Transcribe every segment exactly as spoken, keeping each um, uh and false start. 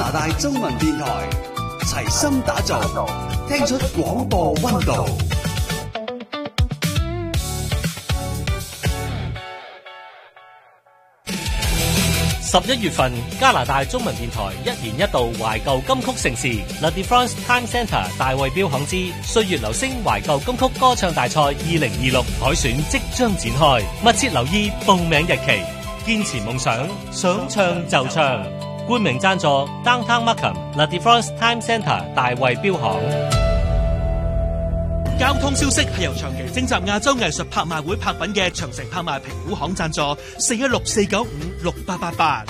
拿大中文電台，齊心打造，聽出廣播溫度。 十一月份，加拿大中文電台一年一度懷舊金曲盛事 La Defrance Time Centre 大衛標行之歲月留聲懷舊金曲歌唱大賽二零二六海選即將展開，密切留意報名日期。堅持夢想，想唱就唱。冠名贊助 Downtown Markham La Defrance Time Centre 大衛標行。 交通消息係由長期徵集亞洲藝術拍賣會拍品嘅長城拍賣評估行贊助，四一六四九五六八八八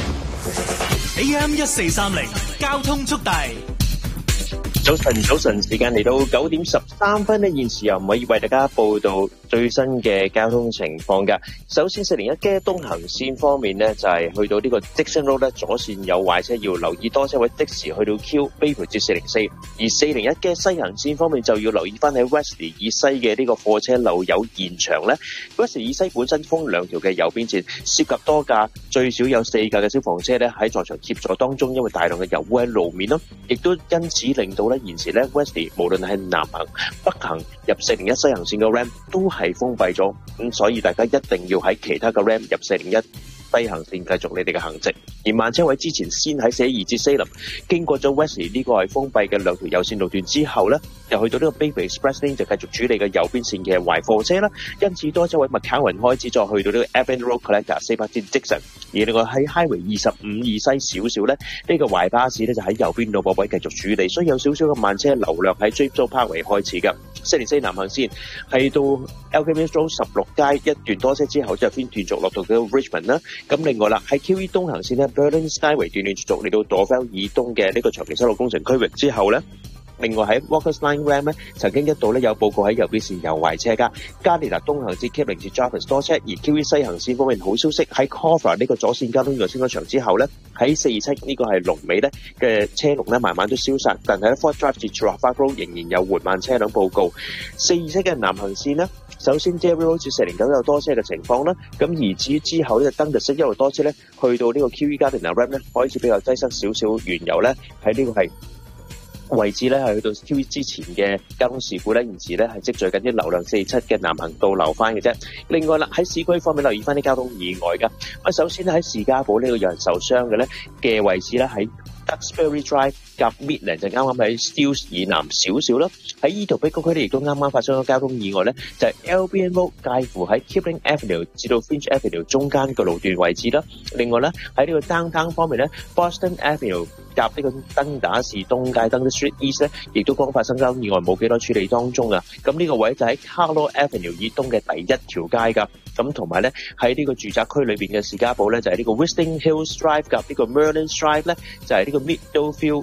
A M 一四三零交通速遞。 早晨，早晨，時間嚟到九點十三分呢，現時又唔可以為大家報道最新嘅交通情況㗎。首先，四零一嘅東行線方面呢，就係、是、去到呢個 Dixon Road 咧，左線有壞車，要留意多車位，即時去到 Q 卑培至四零四。而四零一嘅西行線方面，就要留意翻喺 Wesley 以西嘅呢個貨車漏油現場呢。Wesley 以西本身封兩條嘅右邊線，涉及多架，最少有四架嘅消防車呢喺在場協助當中，因為大量嘅油污喺路面咯，亦都因此令到呢現時咧 Wesley 無論係南行、北行入四零一西行線嘅 ramp 都係封閉咗，咁所以大家一定要喺其他嘅 ramp 入四零一西行線繼續你哋嘅行程。而慢車位之前先喺四一二至西林經過咗 Wesley 呢個係封閉嘅兩條有線路段之後咧，又去到呢個 Bayview Express Lane 就繼續處理嘅右邊線嘅壞貨車啦。因此多車位 McCowan 開始再去到呢個 Evan Road Collector 四百至 Dixon。而另外喺 Highway 二十五以西少少咧，呢、這個壞巴士咧就喺右邊路駁位繼續處理，所以有少少嘅慢車流量喺 Drayton Parkway 開始㗎。四零四南行線係到 Alchemist Road 十六街一段多車之後，就先斷續落到嘅 Richmond 啦。咁另外啦，喺 Q E 東行線咧 Berlin Skyway 斷斷續續嚟到 Dorval 以東嘅呢個長期修路工程區域之後咧。另外喺 Walker's Line Ram 咧，曾經一度咧有報告喺右邊線有壞車㗎。加利納東行至 Kipling 至 Jarvis 多車，而 Q E 西行線方面好消息喺 Coffer 呢個左線交通意外清咗場之後咧，喺四二七呢個係龍尾咧嘅車龍咧慢慢都消散，但係喺 Fort Drive 至 Trafalgar Road 仍然有緩慢車輛報告。四二七嘅南行線咧，首先 Derry Road 至四零九有多車嘅情況啦，咁而至於之後呢個 Dundas 一路多車咧，去到呢個 Q E Gardiner Ram 咧開始比較擠塞少少，原由咧喺呢個係。位置咧係去到 Q E 之前嘅交通事故咧，現時咧係積聚緊啲流量四七嘅南行道流翻嘅啫。另外啦，喺市區方面留意翻啲交通意外㗎。啊，首先咧喺士嘉堡呢個有人受傷嘅咧嘅位置咧喺 Duxbury Drive 夾 Midland 就啱啱喺 Steeles 以南少少啦。喺依度碧谷區咧亦都啱啱發生咗交通意外咧，就係、是、L B N Road 介乎喺 Kipling Avenue 至到 Finch Avenue 中間嘅路段位置啦。另外咧喺呢個 Downtown 方面咧 Boston Avenue 夾呢個登打士東街 Dundas Street East 咧，亦都剛發生交通意外，冇幾多處理當中啊。咁呢個位就喺 Carlo Avenue 以東嘅第一條街㗎。咁同埋咧喺呢個住宅區裏邊嘅士嘉堡咧，就係、是、呢個 Whistling Hills Drive 夾呢個 Merlin Drive 咧，就係、是、呢個 Middlefield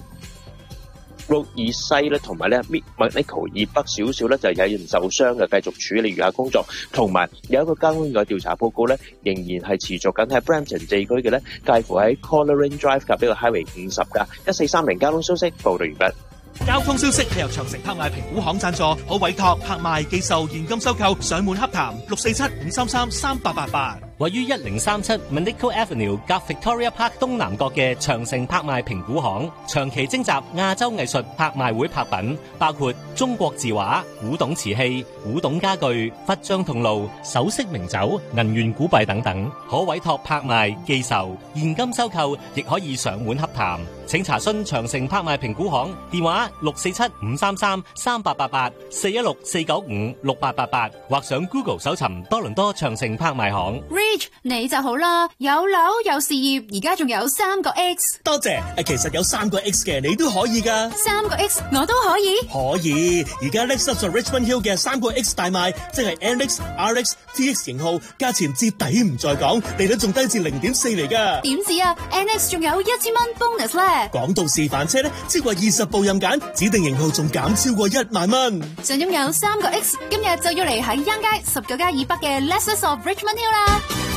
Road 以西咧，同埋咧 Mid McNichol 以北少少咧，就有人受傷嘅，繼續處理餘下工作。同埋有一個交通意外調查報告咧，仍然係持續緊喺 Brampton 地區嘅咧，介乎喺 Coleraine Drive 及呢個 Highway 五十㗎。一四三零交通消息報道完畢。 交通消息係由長城拍賣評估行贊助，可委託拍賣、寄售、現金收購、上門洽談，六四七五三三三八八八。 位於一零三七 Manico Avenue 夾 Victoria Park 東南角嘅長城拍賣評估行，長期徵集亞洲藝術拍賣會拍品，包括中國字畫、古董瓷器、古董家具、佛像銅爐、首飾名酒、銀元古幣等等，可委託拍賣、寄售、現金收購，亦可以上門洽談。請查詢長城拍賣評估行電話六四七五三三三八八八四一六四九五六八八八，或上 Google 搜尋多倫多長城拍賣行。 Rich 你就好啦，有樓有事業，而家仲有三個 X。 多謝，其實有三個 X 嘅你都可以噶。 三個 X 我都可以。 可以，而家 Lexus Richmond Hill 嘅三個 X 大賣，即係 N X、R X、T X 型號，價錢至抵唔再講，利率仲低至零點四厘噶。 點止啊 ？N X 仲有一千蚊 bonus 咧。 講到示範車咧，超過二十部任揀，指定型號仲減超過一萬蚊。 想擁有三個 X，今日就要嚟喺欣街十九街以北嘅 Lexus of Richmond Hill 啦。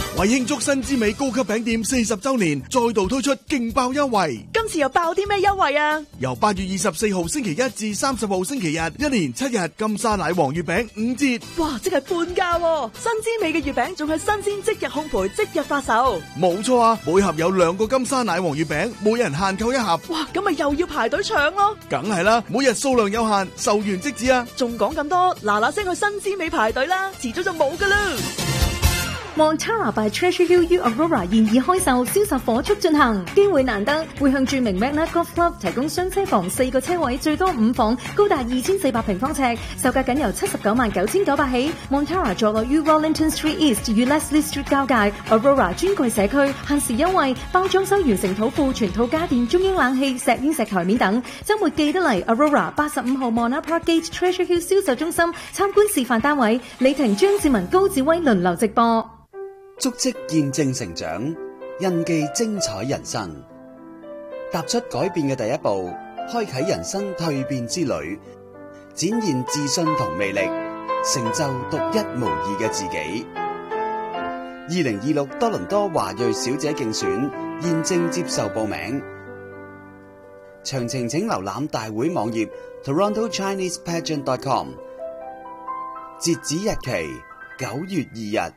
為慶祝新之美高級餅店四十周年，再度推出勁爆優惠。 今次又爆啲咩優惠啊？ 由八月二十四號星期一至三十號星期日，一連七日金沙奶黃月餅五折。 哇，即係半價喎！新之美嘅月餅仲係新鮮即日烘焙，即日發售。 冇錯啊，每盒有兩個金沙奶黃月餅，每人限購一盒。 哇，咁咪又要排隊搶咯？ 梗係啦，每日數量有限，售完即止啊！ 仲講咁多，嗱嗱聲去新之美排隊啦，遲早就冇噶啦。 Montara by Treasure Hill U Aurora 現已開售，銷售火速進行，機會難得，會向著名 Magna Golf Club 提供雙車房四個車位，最多五房，高達二千四百平方尺，售價僅由七十九萬九千九百起。Montara 坐落於 Wellington Street East 與 Leslie Street 交界 ，Aurora 專櫃社區，限時優惠，包裝修完成土庫、全套家電、中央冷氣、石英石台面等。週末記得嚟 Aurora 八十五號 Mona Park Gate Treasure Hill 銷售中心參觀示範單位，李婷、張志文、高志威輪流直播。 足跡見證成長，印記精彩人生。踏出改變嘅第一步，開啟人生蛻變之旅，展現自信同魅力，成就獨一無二嘅自己。二零二六多倫多華裔小姐競選現正接受報名，詳情請瀏覽大會網頁 toronto chinese pageant dot com， 截止日期九月二日。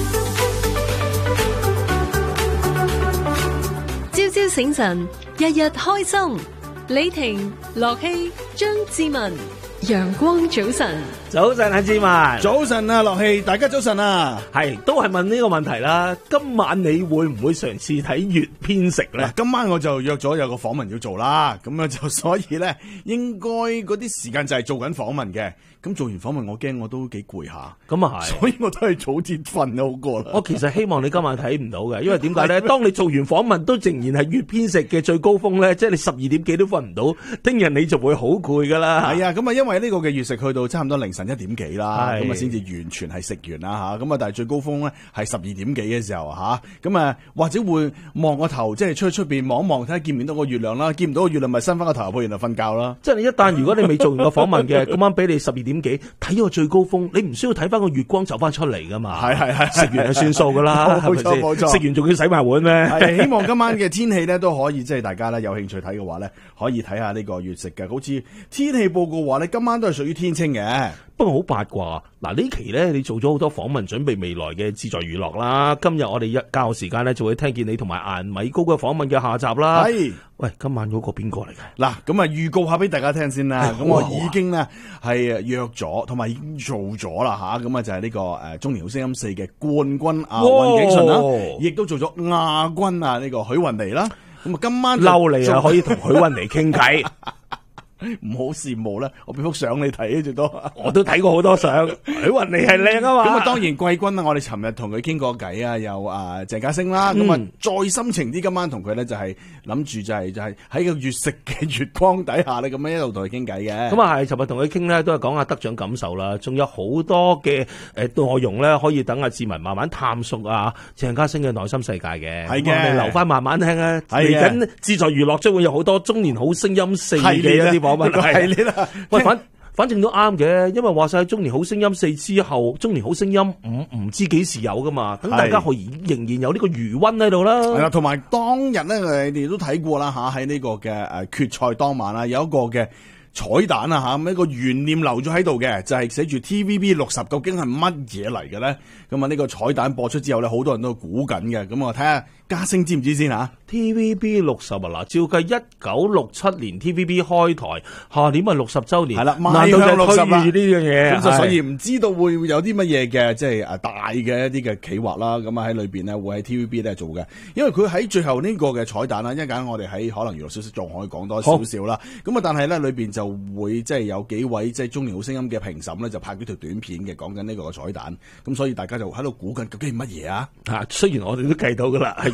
朝朝醒神，日日開心。李婷、樂希、張志文，陽光早晨。 早晨啊，志文。 早晨啊，樂希，大家早晨啊。 係，都係問呢個問題啦。今晚你會唔會嘗試睇粵偏食咧？ 今晚我就約咗有個訪問要做啦，咁樣就所以咧，應該嗰啲時間就係做緊訪問嘅。咁做完訪問，我驚我都幾攰下， 咁啊係， 所以我都係早啲瞓好過啦。 我其實希望你今晚睇唔到嘅，因為點解咧？當你做完訪問都仍然係粵偏食嘅最高峰咧，即係你十二點幾都瞓唔到，聽日你就會好攰噶啦。係啊，咁啊，因為呢個嘅粵食去到差唔多凌晨一點幾啦，咁啊先至完全係食完啦吓，咁啊但係最高峰咧係十二點幾嘅時候吓，咁啊或者會望個頭，即係出去出邊望一望，睇下見唔見到個月亮啦，見唔到個月亮咪伸翻個頭入去，然後瞓覺啦。 即係你一旦如果你未做完個訪問嘅，今晚俾你十二點幾睇咗個最高峰，你唔需要睇翻個月光走翻出嚟噶嘛？係係係，食完就算數噶啦， 冇錯冇錯， 食完仲要洗埋碗咩？ 係希望今晚嘅天氣咧都可以，即係大家咧有興趣睇嘅話咧，可以睇下呢個粵食嘅。好似天氣報告話咧，今晚都係屬於天清嘅。 不過好八卦，嗱呢期咧你做咗好多訪問，準備未來嘅志在娛樂啦。今日我哋一較時間咧，就會聽見你同埋顏米高嘅訪問嘅下集啦。係，喂，今晚嗰個邊個嚟嘅？嗱，咁啊預告下俾大家聽先啦。咁我已經咧係約咗，同埋已經做咗啦吓。咁啊就係呢個誒中年好聲音四嘅冠軍啊雲景順啦，亦都做咗亞軍啊呢個許雲妮啦。咁啊今晚嬲你啊，可以同許雲妮傾偈。 唔好羨慕啦，我俾幅相你睇最多， 我都睇過好多相，許雲妮係靚啊嘛。 咁啊，當然季軍啦，我哋尋日同佢傾過偈啊，有啊鄭嘉星啦，咁啊、嗯、再深情啲，今晚同佢咧就係諗住就係、是、就係、是、喺個月食嘅月光底下咧，咁樣一路同佢傾偈嘅。咁啊係，尋日同佢傾咧都係講下得獎感受啦，仲有好多嘅誒內容咧，可以等阿志文慢慢探索啊鄭嘉星嘅內心世界嘅。係嘅，我哋留翻慢慢聽咧。嚟緊志在娛樂將會有好多中年好聲音四嘅一啲。係你啦，喂，反反正都啱嘅，因為話晒中年好聲音四之後，中年好聲音五唔知幾時有噶嘛，等大家可以仍然有呢個餘溫喺度啦。係啦，同埋當日咧，你哋都睇過啦吓，喺呢個嘅誒決賽當晚啦，有一個嘅彩蛋啊吓，咁一個懸念留咗喺度嘅，就係寫住 T V B 六十，究竟係乜嘢嚟嘅咧？咁啊呢個彩蛋播出之後咧，好多人都估緊嘅，咁我睇下嘉星知唔知先吓 ？T V B 六十啊，嗱，照計一九六七年 T V B 開台，下年咪六十周年，係啦，邁向六十啦呢樣嘢，咁就所以唔知道會有啲乜嘢嘅，即係誒大嘅一啲嘅企劃啦，咁啊喺裏邊咧會喺 T V B 咧做嘅，因為佢喺最後呢個嘅彩蛋啦，一陣間我哋喺可能娛樂消息仲可以講多少少啦，咁啊但係咧裏邊就會即係有幾位即係中年好聲音嘅評審咧就拍咗條短片嘅，講緊呢個彩蛋，咁所以大家就喺度估緊究竟係乜嘢啊？吓，雖然我哋都計到噶啦，係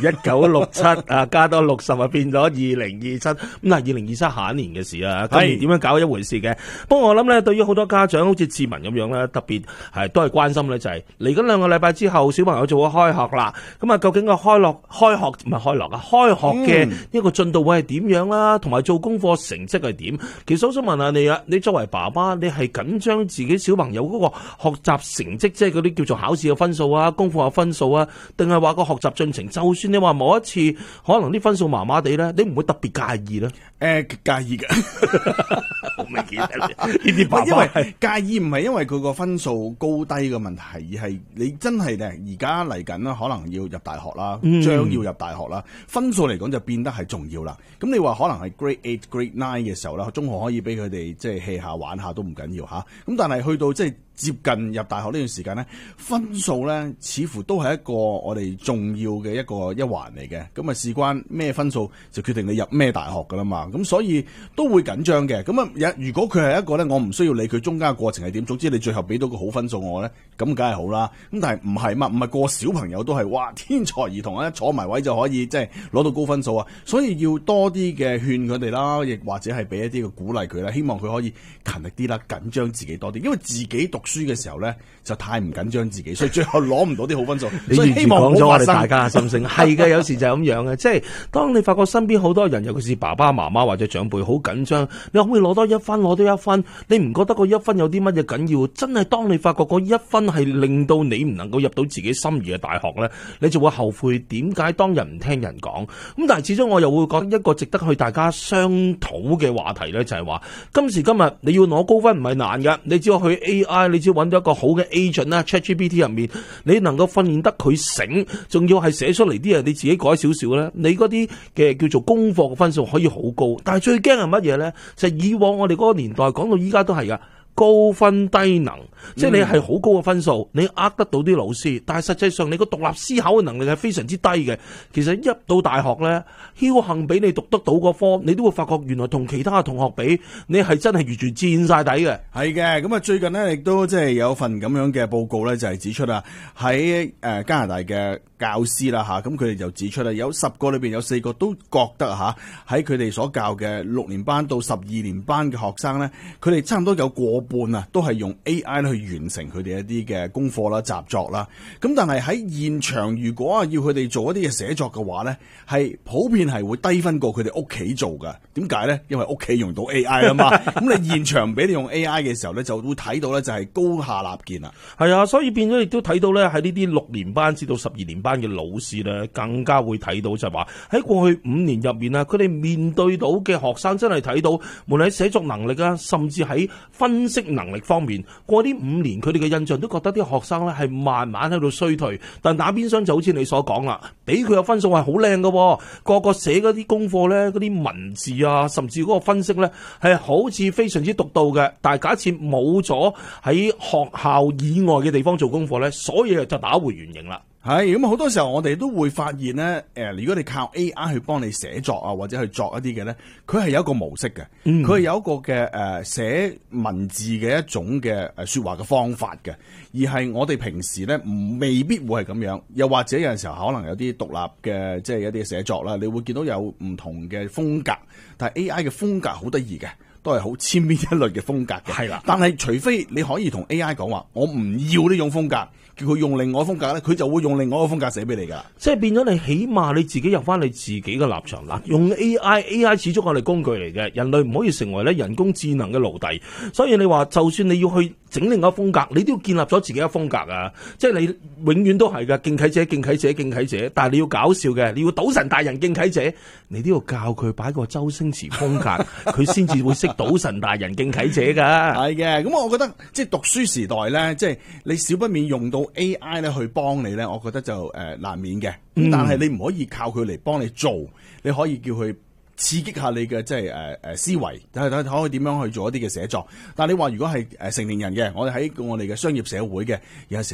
一九六七啊，加多六十啊，變咗二零二七。咁嗱，二零二七下一年嘅事啊，今年點樣搞一回事嘅。不過我諗咧，對於好多家長好似志文咁樣咧，特別係都係關心咧，就係嚟緊兩個禮拜之後，小朋友就會開學啦。咁啊，究竟個開落開學唔係開落啊，開學嘅一個進度會係點樣啦？同埋做功課成績係點？其實我想問下你啊，你作為爸爸，你係緊張自己小朋友嗰個學習成績，即係嗰啲叫做考試嘅分數啊、功課嘅分數啊，定係話個學習進程？就算你話某一次可能啲分數麻麻地咧，你唔會特別介意咧？誒、 呃，介意嘅， 好明顯呢啲爸爸因為介意唔係因為佢個分數高低嘅問題，而係你真係咧而家嚟緊啦，可能要入大學啦，將要入大學啦，分數嚟講就變得係重要啦。咁你話可能係 grade eight、grade nine 嘅時候啦，中學可以俾佢哋即係 hea 下玩下都唔緊要吓。咁但係去到即係接近入大學呢段時間咧，分數咧似乎都係一個我哋重要嘅一個一環嚟嘅。咁啊，事關咩分數就決定你入咩大學噶啦嘛。咁所以都會緊張嘅。咁啊，如果佢係一個咧，我唔需要理佢中間嘅過程係點，總之你最後俾到個好分數我咧，咁梗係好啦。咁但係唔係嘛，唔係個小朋友都係哇天才兒童啊，坐埋位就可以即係攞到高分數啊。所以要多啲嘅勸佢哋啦，亦或者係俾一啲嘅鼓勵佢啦，希望佢可以勤力啲啦，緊張自己多啲，因為自己讀書嘅時候咧就太唔緊張自己，所以最後攞唔到啲好分數。 你完全講咗我哋大家嘅心聲，係嘅，有時就係咁樣嘅，即係當你發覺身邊好多人，尤其是爸爸媽媽或者長輩好緊張，你可唔可以攞多一分，攞多一分？你唔覺得個一分有啲乜嘢緊要？真係當你發覺嗰一分係令到你唔能夠入到自己心儀嘅大學咧，你就會後悔點解當日唔聽人講。咁但係始終我又會講一個值得去大家商討嘅話題咧，就係話今時今日你要攞高分唔係難㗎，你只要去 A I， 你只要揾到一個好嘅 agent 啦 ，ChatGPT 入面，你能夠訓練得佢醒，仲要係寫出嚟啲嘢你自己改少少咧，你嗰啲嘅叫做功課嘅分數可以好高。但係最驚係乜嘢咧？就係以往我哋嗰個年代講到依家都係噶。高分低能，即係你係好高嘅分數，你呃得到啲老師，但係實際上你個獨立思考嘅能力係非常之低嘅。其實一入到大學咧，僥幸俾你讀得到嗰科，你都會發覺原來同其他嘅同學比，你係真係完全墊晒底嘅。 係嘅，咁啊最近呢，亦都即係有份咁樣嘅報告咧，就係指出啊喺誒加拿大嘅教師啦吓，咁佢哋就指出啦，有十個裏邊有四個都覺得吓喺佢哋所教嘅六年班到十二年班嘅學生咧，佢哋差唔多有過半啊，都係用 A I 去完成佢哋一啲嘅功課啦、習作啦。咁但係喺現場，如果啊要佢哋做一啲嘅寫作嘅話咧，係普遍係會低分過佢哋屋企做噶。點解咧？因為屋企用到 A I 啊嘛。咁你現場俾你用 A I 嘅時候咧，就會睇到咧就係高下立見啦。 係啊，所以變咗亦都睇到咧喺呢啲六年班至到十二年班嘅老師咧，更加會睇到就係話喺過去五年入面啊，佢哋面對到嘅學生真係睇到，無論喺寫作能力啊，甚至喺分析能力方面，過呢五年佢哋嘅印象都覺得啲學生咧係慢慢喺度衰退，但打邊廂就好似你所講啦，俾佢嘅分數係好靚嘅，個個寫嗰啲功課咧，嗰啲文字啊，甚至嗰個分析咧係好似非常之獨到嘅。但係假設冇咗喺學校以外嘅地方做功課咧，所有嘢就打回原形啦。 係咁，好多時候我哋都會發現咧，誒，如果你靠 A I 去幫你寫作啊，或者去作一啲嘅咧，佢係有一個模式嘅，佢、嗯、係有一個嘅誒寫文字嘅一種嘅誒說話嘅方法嘅，而係我哋平時咧唔未必會係咁樣，又或者有陣時候可能有啲獨立嘅即係一啲寫作啦，你會見到有唔同嘅風格，但係 A I 嘅風格好得意嘅。都係好千篇一律嘅風格嘅，係啦。但係除非你可以同 A I 講話，我唔要呢種風格，叫佢用另外一個風格咧，佢就會用另外一個風格寫俾你噶。 即係變咗你起碼你自己有翻你自己嘅立場啦。用 A I，A I 始終係我哋工具嚟嘅，人類唔可以成為咧人工智能嘅奴隸。所以你話就算你要去整另一個風格，你都要建立咗自己嘅風格啊！即係你永遠都係噶，敬啟者、敬啟者、敬啟者。但係你要搞笑嘅，你要賭神大人敬啟者，你都要教佢擺個周星馳風格，佢先至會識賭神大人敬啟者噶。 係嘅，咁我覺得即係讀書時代咧，即係你少不免用到 A I 咧去幫你咧，我覺得就誒難免嘅。咁、嗯、但係你唔可以靠佢嚟幫你做，你可以叫佢刺激下你嘅即係誒誒思維，睇睇睇可以點樣去做一啲嘅寫作。但係你話如果係誒成年人嘅，我哋喺我哋嘅商業社會嘅，有時候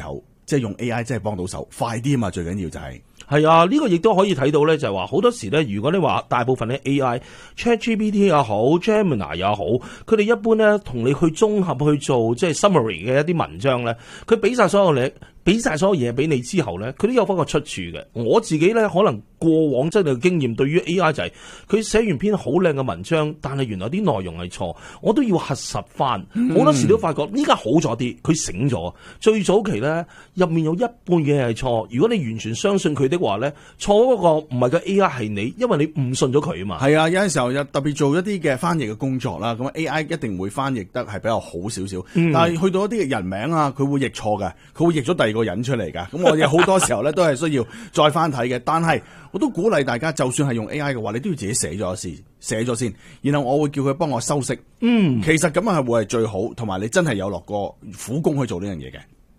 即係用 A I 真係幫到手，快啲啊嘛，最緊要就係、是。 係啊，呢、這個亦都可以睇到咧，就係話好多時咧，如果你話大部分嘅 A I、ChatGPT 也好、Gemini 也好，佢哋一般咧同你去綜合去做即係 summary 嘅一啲文章咧，佢俾晒所有你，俾晒所有嘢俾你之後咧，佢都有翻個出處嘅。我自己咧可能過往真係經驗，對於 A I 就係佢寫完篇好靚嘅文章，但係原來啲內容係錯，我都要核實翻。好、嗯、多時都發覺呢家好咗啲，佢醒咗。最早期咧入面有一半嘅係錯，如果你完全相信佢的話咧，錯嗰個唔係個 A I 係你，因為你誤信咗佢啊嘛。係啊，有陣時候特別做一啲嘅翻譯嘅工作啦，咁 A I 一定會翻譯得係比較好少少、嗯。但係去到一啲嘅人名啊，佢會譯錯嘅，佢會譯咗第二個人出嚟㗎。咁我哋好多時候咧都係需要再翻睇嘅。但係我都鼓勵大家，就算係用 A I 嘅話，你都要自己寫咗先，寫咗先，然後我會叫佢幫我修飾。嗯，其實咁樣係會係最好，同埋你真係有落過苦功去做呢樣嘢嘅。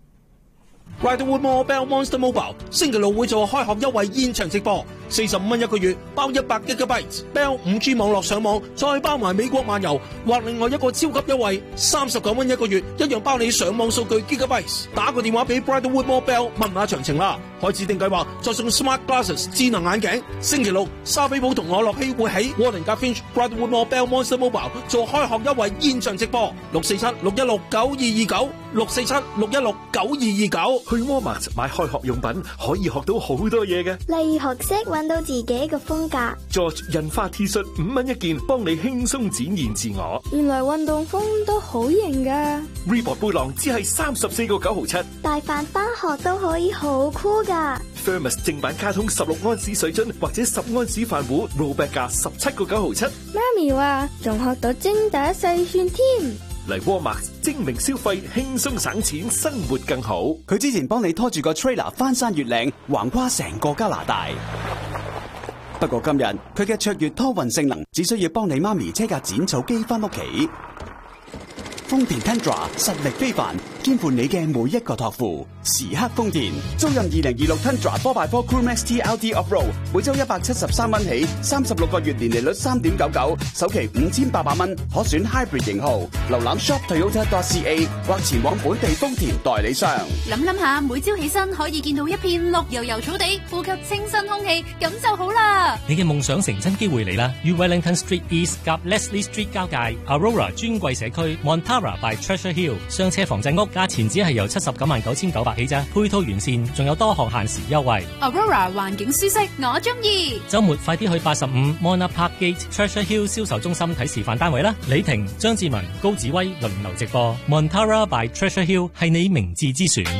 Riderwood Mall Bell Monster Mobile 星期六會做開學優惠現場直播，四十五蚊一個月，包一百 Gigabyte Bell 五 G 網絡上網，再包埋美國漫遊，或另外一個超級優惠，三十九蚊一個月，一樣包你上網數據 Gigabyte。打個電話俾 Riderwood Mall Bell 問下詳情啦。開始訂計劃再送 Smart Glasses 智能眼鏡。星期六沙菲堡同我樂希會喺 Warden Finch Riderwood Mall Bell Monster Mobile 做開學優惠現場直播，六四七六一六九二二九，六四七六一六九二二九。 去 Walmart 買開學用品可以學到好多嘢嘅， 例如學識揾到自己嘅風格。 George 印花 T 恤五蚊一件，幫你輕鬆展現自我。 原來運動風都好型噶。 Reebok 背囊只係三十四個九毫七， 帶飯返學都可以好酷噶。 Thermos 正版卡通十六安士水樽或者十安士飯壺 ，rollback 價十七個九毫七。 媽咪話仲學到精打細算添。 嚟 Walmart 精明消費，輕鬆省錢，生活更好。 佢之前幫你拖住個 trailer 翻山越嶺，橫跨成個加拿大。不過今日佢嘅卓越拖運性能，只需要幫你媽咪車架剪草機翻屋企。豐田 Tundra 實力非凡，兼顧你嘅每一個託付。時刻豐田，租任二零二六 Tundra four by four Crew Max T L D Off-Road， 每周一百七十三蚊起，三十六個月年利率三點九九，首期五千八百蚊，可選 Hybrid 型號。瀏覽 shop toyota dot c a 或前往本地豐田代理商。 諗諗下，每朝起身可以見到一片綠油油草地，呼吸清新空氣，咁就好啦。 你嘅夢想成真機會嚟啦！於 Wellington Street East 及 Leslie Street 交界 Aurora 專櫃社區 Montara by Treasure Hill 雙車房仔屋，價錢只係由七十九萬九千九百起咋，配套完善，仲有多項限時優惠。 Aurora 環境舒適，我中意。 週末快啲去八十五 Mona Park Gate Treasure Hill 銷售中心睇示範單位啦！李婷、張志文、高子威輪流直播 Montara by Treasure Hill 係你明智之選。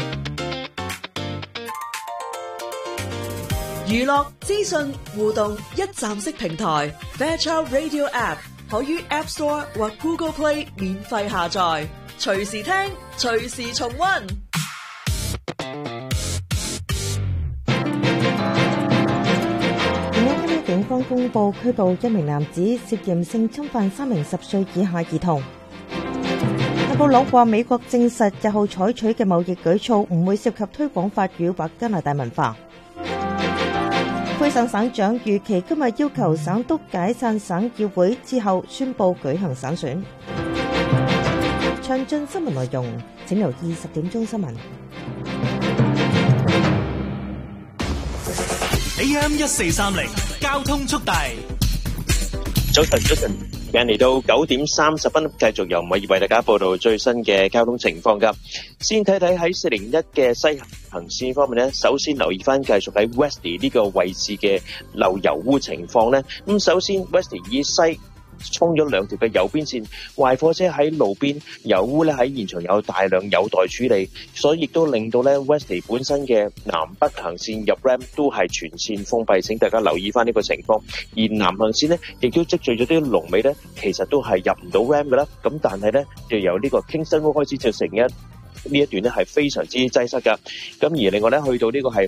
娛樂資訊互動一站式平台 Fairchild Radio App 可於 App Store 或 Google Play 免費下載，隨時聽，隨時重溫。 警方公布拘捕一名男子，涉嫌性侵犯三名十歲以下兒童。特布朗話美國證實日後採取嘅貿易舉措唔會涉及推廣法語或加拿大文化。魁省省長預期今日要求省督解散省議會之後宣布舉行省選。詳盡新聞內容請留意十點鐘新聞。 A M 一四三零交通速遞。 早晨，早晨，時間嚟到九點三十分，繼續由我為大家報道最新嘅交通情況噶。先睇睇喺四零一嘅西行線方面呢，首先留意翻繼續喺 Westie 呢個位置嘅漏油污情況呢。咁首先 Westie 以西衝咗兩條嘅右邊線，壞貨車喺路邊，油污咧喺現場有大量有待處理，所以亦都令到咧 Westie 本身嘅南北行線入 Ram 都係全線封閉，請大家留意翻呢個情況。而南行線呢，亦都積聚咗啲龍尾咧，其實都係入唔到 Ram 噶啦。咁但係咧，就由呢個 Kingston Road 開始就成一呢一段咧係非常之擠塞噶。咁而另外咧，去到呢個係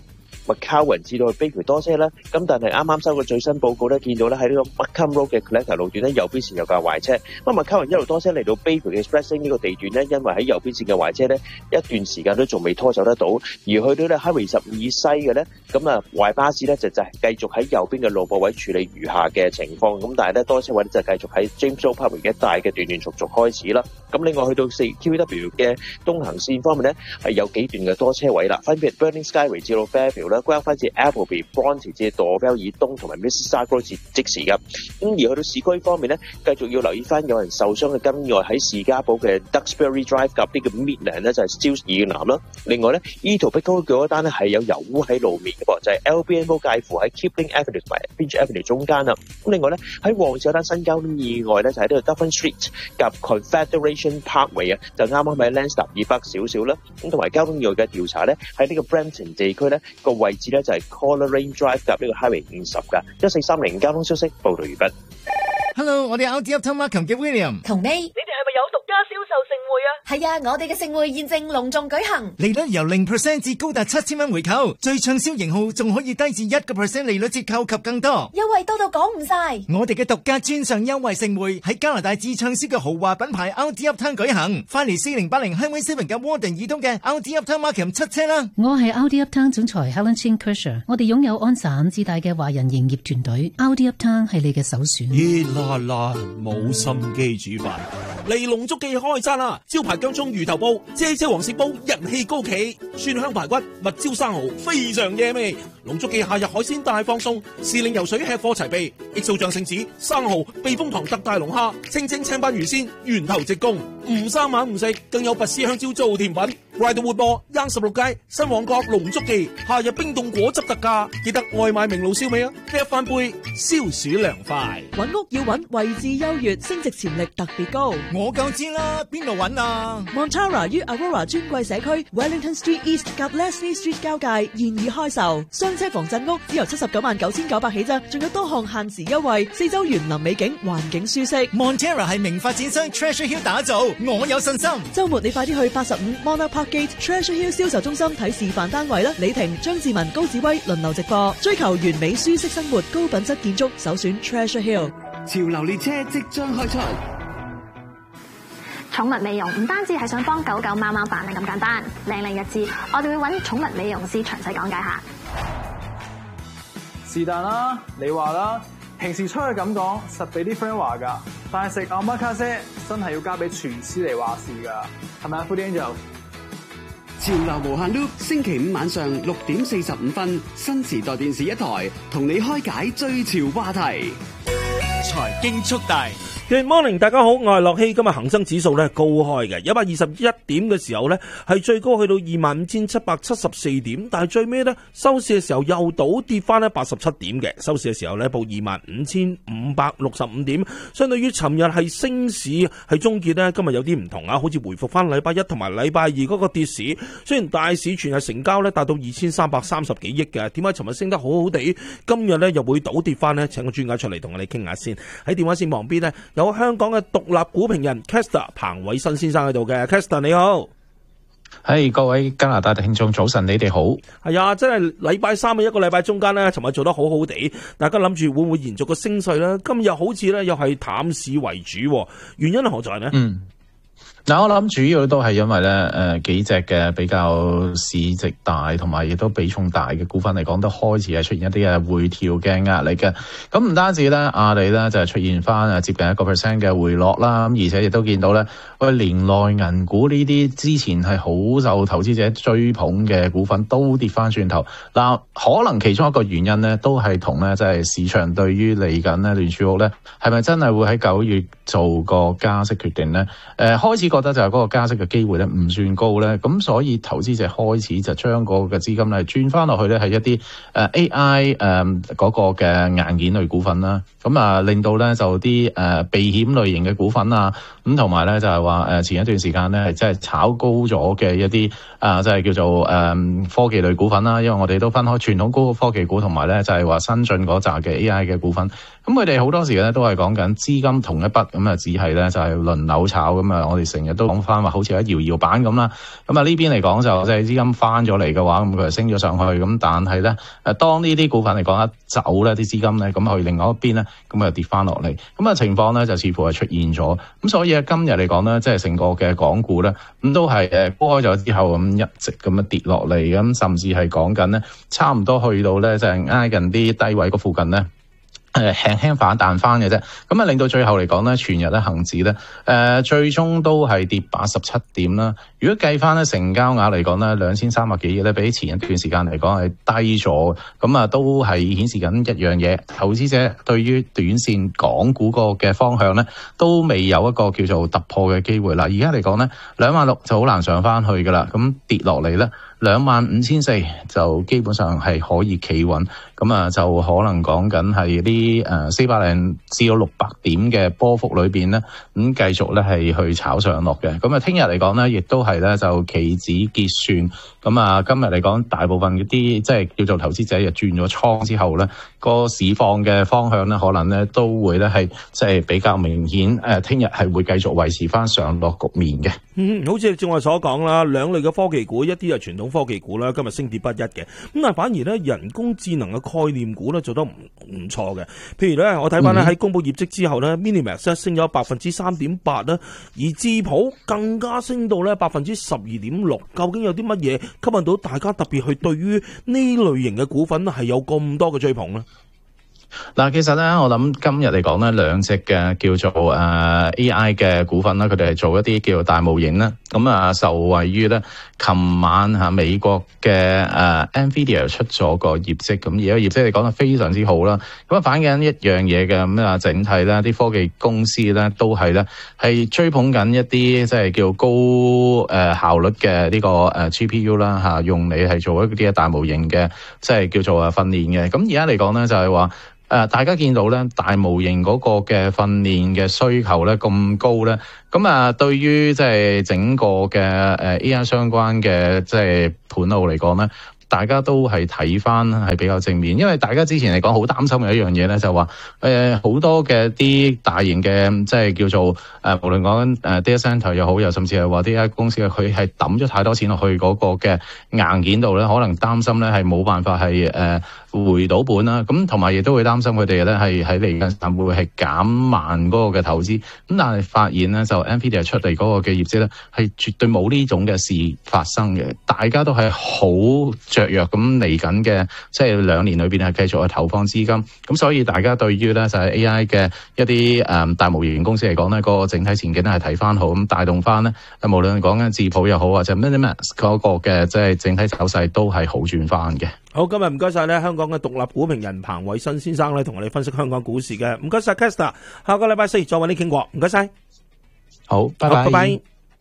McCowan 至到去 Bayview 多車啦。咁但係啱啱收個最新報告咧，見到咧喺呢個 Markham Road 嘅 Collector 路段咧，右邊線有架壞車。咁 McCowan 一路多車嚟到 Bayview 嘅 Expressing 呢個地段咧，因為喺右邊線嘅壞車咧，一段時間都仲未拖走得到，而去到咧 Highway 十五以西嘅咧，咁啊壞巴士咧就就係繼續喺右邊嘅路駁位處理餘下嘅情況。咁但係咧多車位咧就繼續喺 James Road Parkway 嘅一帶嘅段段續續開始啦。咁另外去到四 Q V W 嘅東行線方面咧，係有幾段嘅多車位啦，分別 Burning Skyway 至到 Fairfield 啦，關翻至 Appleby、Bronte 至 Dorvale 以東同埋 Mississauga 至即時噶。咁而去到市區方面咧，繼續要留意翻有人受傷嘅金意外喺士嘉堡嘅 Duxbury Drive 夾啲嘅 Midland 咧就係 Steeles 以南啦。另外咧 Etobicoke 嗰單咧係有油污喺路面嘅噃，就係 L B N O 介乎喺 Kipling Avenue 同埋 Finch Avenue 中間啦。咁另外咧喺旺角有單新交通意外咧就喺呢個 Dufferin Street 夾 Confederation Parkway 啊，就啱啱喺 Landstar 以北少少啦。咁同埋交通意外嘅調查咧喺呢個 Brampton 地區咧個位置咧就係 Coleraine Drive 夾呢個 Highway 五十噶。一四三零交通消息報道完畢。 Hello， 我哋 Audi Uptown Markham 嘅 William 同 May， 你哋係咪有獨家銷售盛會啊？ 係啊，我哋嘅盛會現正隆重舉行， 利率由零 percent 至高達七千蚊回購，最暢銷型號仲可以低至一個 percent 利率折扣及更多， 優惠多到講唔晒。 我哋嘅獨家專上優惠盛會喺加拿大至暢銷嘅豪華品牌 Audi Uptown 舉行，翻嚟四零八零 Highway seven 嘅 Warden 以東嘅 Audi Uptown Markham 七車啦。 我係 Audi Uptown 總裁 Helen Chin Kersher， 我哋擁有安省五至大嘅華人營業團隊 ，Audi Uptown 係你嘅首選。 熱辣辣，冇心機煮飯，嚟龍竹記開餐啦！招牌薑葱魚頭煲、姐姐黃鱔煲人氣高企，蒜香排骨、蜜椒生蠔非常惹味。龍竹記夏日海鮮大放送，時令游水吃貨齊備，X O醬聖子、生蠔、避風塘特大龍蝦、清蒸青斑魚鮮，源頭直供，唔生猛唔食，更有拔絲香蕉做甜品。Ryder 活播，Young 十六街新旺角龍竹記，夏日冰凍果汁特價，記得外賣名爐燒味啊！呢一翻杯消暑涼快。 揾屋要揾位置優越，升值潛力特別高。 我夠知啦，邊度揾啊 ？Montara 於 Aurora 尊貴社區 Wellington Street East 及 Leslie Street 交界現已開售，雙車房鎮屋只由七十九萬九千九百起咋，仲有多項限時優惠，四周園林美景，環境舒適。 Montara 係名發展商 Treasure Hill 打造，我有信心。 週末你快啲去八十五 Monarch Parkgate Treasure Hill 銷售中心睇示範單位啦！李婷、張志文、高志威輪流直播，追求完美舒適生活，高品質建築，首選 Treasure Hill。 潮流列車即將開出。 寵物美容唔單止係想幫狗狗、貓貓扮靚咁簡單，靚靚日子，我哋會揾寵物美容師詳細講解下。 是但啦，你話啦，平時出去咁講，實俾啲 friend 話㗎，但係食阿媽卡些真係要交俾廚師嚟話事㗎，係咪啊 Foodie Angel？ 潮流無限 loop， 星期五晚上六點四十五分，新時代電視一台同你開解最潮話題。 財經速遞。 Good morning， 大家好，我係樂希。今日恒生指數咧高開嘅，一百二十一點嘅時候咧係最高去到二萬五千七百七十四點，但係最尾咧收市嘅時候又倒跌翻咧八十七點嘅，收市嘅時候咧報二萬五千五百六十五點，相對於尋日係升市係終結咧，今日有啲唔同啊，好似回復翻禮拜一同埋禮拜二嗰個跌市。雖然大市全日成交咧達到二千三百三十幾億嘅，點解尋日升得好好地，今日咧又會倒跌翻呢？請個專家出嚟同我哋傾下先。喺電話線旁邊呢，有香港嘅獨立股評人 Caster 彭偉新先生喺度嘅。 Caster 你好。 係、hey, 各位加拿大聽眾早晨，你哋好。係啊，真係禮拜三嘅一個禮拜中間呢，尋日做得好好地，大家諗住會唔會延續個升勢呢？今日好似呢又係淡市為主，原因何在呢？嗯。 嗱，我諗主要都係因為咧，誒、呃、幾隻嘅比較市值大同埋亦都比重大嘅股份嚟講，都開始係出現一啲嘅回調嘅壓力嘅。咁唔單止咧，阿里咧就係出現翻誒接近一個 percent 嘅回落啦。咁而且亦都見到咧，喂，連內銀股呢啲之前係好受投資者追捧嘅股份都跌翻轉頭。嗱，可能其中一個原因咧，都係同咧即係市場對於嚟緊咧聯儲局咧係咪真係會喺九月做個加息決定咧？誒、呃、開始。覺得就係嗰個加息嘅機會咧唔算高咧，咁所以投資者開始就將嗰個嘅資金咧轉翻落去咧係一啲誒 A I 誒嗰個嘅硬件類股份啦，咁啊令到咧就啲誒避險類型嘅股份啊，咁同埋咧就係話誒前一段時間咧係即係炒高咗嘅一啲啊即係叫做誒科技類股份啦，因為我哋都分開傳統高科技股同埋咧就係話新進嗰扎嘅 A I 嘅股份，咁佢哋好多時咧都係講緊資金同一筆咁啊，只係咧就係輪流炒咁啊。 我哋成日都講翻話，好似喺搖搖板咁啦。咁啊呢邊嚟講就即係資金翻咗嚟嘅話，咁佢就升咗上去。咁但係咧，誒當呢啲股份嚟講一走咧，啲資金咧咁去另外一邊咧，咁就跌翻落嚟。咁啊情況咧就似乎係出現咗。咁所以今日嚟講咧，即係成個嘅港股咧，咁都係誒高開咗之後咁一直咁樣跌落嚟，咁甚至係講緊咧，差唔多去到咧就係挨近啲低位嗰附近咧。誒輕輕反彈翻嘅啫，咁啊令到最後嚟講咧，全日咧恆指咧誒最終都係跌八十七點啦。如果計翻咧成交額嚟講咧，兩千三百幾億咧，比前一段時間嚟講係低咗，咁啊都係顯示緊一樣嘢，投資者對於短線港股個嘅方向咧，都未有一個叫做突破嘅機會啦。而家嚟講咧，兩萬六就好難上翻去噶啦，咁跌落嚟咧。兩萬五千四就基本上係可以企穩，咁啊就可能講緊係啲誒四百零至到六百點嘅波幅裏邊咧，咁繼續咧係去炒上落嘅。咁啊，聽日嚟講咧，亦都係咧就期指結算，咁啊今日嚟講，大部分嗰啲即係叫做投資者又轉咗倉之後咧，個市況嘅方向咧，可能咧都會咧係即係比較明顯誒，聽日係會繼續維持翻上落局面嘅。 嗯，好似正我所講啦，兩類嘅科技股，一啲係傳統科技股啦，今日升跌不一嘅，咁但係反而咧人工智能嘅概念股咧做得唔唔錯嘅。譬如咧，我睇翻咧喺公布業績之後咧 ，Minimax 升咗百分之三點八啦，而智譜更加升到咧百分之十二點六。究竟有啲乜嘢吸引到大家特別去對於呢類型嘅股份係有咁多嘅追捧咧？ 嗱，其實咧，我諗今日嚟講咧，兩隻嘅叫做誒 A I 嘅股份啦，佢哋係做一啲叫做大模型啦。咁啊，受惠於咧，琴晚嚇美國嘅誒 Nvidia 出咗個業績，咁而家業績嚟講係非常之好啦。咁啊，反映緊一樣嘢嘅咁啊，整體咧啲科技公司咧都係咧係追捧緊一啲即係叫高誒效率嘅呢個誒 G P U 啦嚇，用嚟係做一啲大模型嘅即係叫做誒訓練嘅。咁而家嚟講咧就係話。誒、呃，大家見到咧，大模型嗰個嘅訓練嘅需求咧咁高咧，咁啊，對於即係整個嘅誒 A I 相關嘅即係盤路嚟講咧，大家都係睇翻係比較正面，因為大家之前嚟講好擔心嘅一樣嘢咧，就話誒好多嘅啲大型嘅即係叫做誒、呃，無論講誒 data center 又好，又甚至係話啲 A I 公司嘅佢係抌咗太多錢落去嗰個嘅硬件度咧，可能擔心咧係冇辦法係誒。呃回到本啦，咁同埋亦都會擔心佢哋咧係喺嚟緊會唔會係減慢嗰個嘅投資，咁但係發現咧就 Nvidia 出嚟嗰個嘅業績咧係絕對冇呢種嘅事發生嘅，大家都係好雀躍咁嚟緊嘅，即係兩年裏邊係繼續去投放資金，咁所以大家對於咧就係 A I 嘅一啲誒大模型公司嚟講咧，嗰個整體前景咧係睇翻好，咁帶動翻咧，無論講緊智譜又好或者 Minimax 嗰個嘅即係整體走勢都係好轉翻嘅。 好，今日唔該晒咧，香港嘅獨立股評人彭偉新先生咧，同我哋分析香港股市嘅。唔該晒 Castor， 下個禮拜四再揾你傾過。唔該晒， 好，拜拜。 拜拜。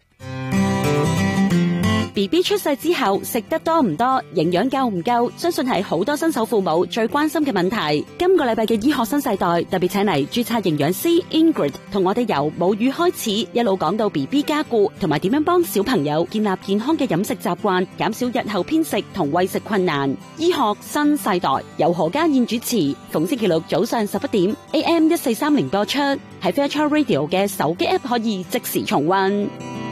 B B 出世之後食得多唔多，營養夠唔夠，相信係好多新手父母最關心嘅問題。今個禮拜嘅醫學新世代特別請嚟註冊營養師 Ingrid 同我哋由母乳開始一路講到 B B 加固，同埋點樣幫小朋友建立健康嘅飲食習慣，減少日後偏食同餵食困難。醫學新世代由何家燕主持，逢星期六早上十一點 A M 一四三零播出，喺 Fairchild Radio 嘅手機 App 可以即時重溫。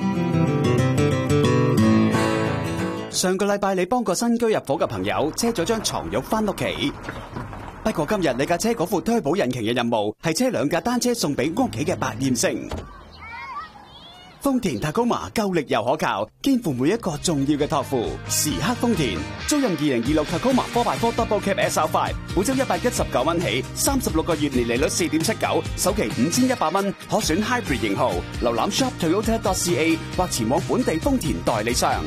上個禮拜你幫個新居入伙嘅朋友車咗張床褥翻屋企，不過今日你架車嗰副推保引擎嘅任務係車兩架單車送俾屋企嘅百厭星。豐田Tacoma夠力又可靠，肩負每一個重要嘅託付。時刻豐田，租任二零二六Tacoma four by four Double Cab S R five， 每周一百一十九蚊起，三十六個月年利率四點七九，首期五千一百蚊，可選 Hybrid 型號。瀏覽 shop toyota dot c a 或前往本地豐田代理商。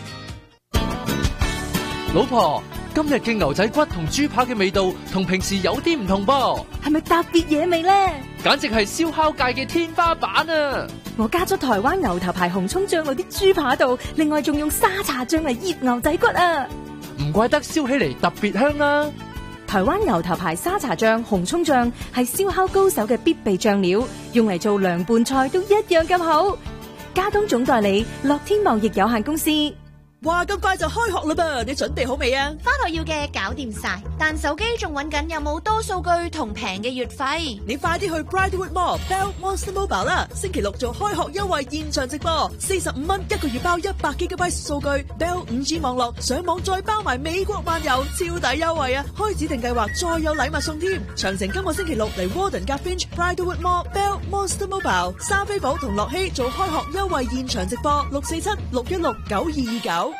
老婆，今日嘅牛仔骨同豬扒嘅味道同平時有啲唔同噃， 係咪特別野味呢？ 簡直係燒烤界嘅天花板啊！ 我加咗台灣牛頭牌紅蔥醬落啲豬扒度，另外仲用沙茶醬嚟醃牛仔骨啊！ 唔怪得燒起嚟特別香啦！ 台灣牛頭牌沙茶醬、紅蔥醬係燒烤高手嘅必備醬料，用嚟做涼拌菜都一樣咁好。加東總代理樂天貿易有限公司。 話咁快就開學啦噃，你準備好未啊？ 返學要嘅搞掂晒，但手機仲揾緊有冇多數據同平嘅月費。 你快啲去 Bridlewood Mall Bell Monster Mobile 啦！星期六做開學優惠現場直播，四十五蚊一個月包一百 G B 數據 ，Bell 五 G 網絡上網再包埋美國漫遊，超抵優惠啊！開指定計劃再有禮物送添。詳情今個星期六嚟 Warden 夾 Finch Bridlewood Mall Bell Monster Mobile， 莎菲寶同樂希做開學優惠現場直播，六四七六一六九二二九。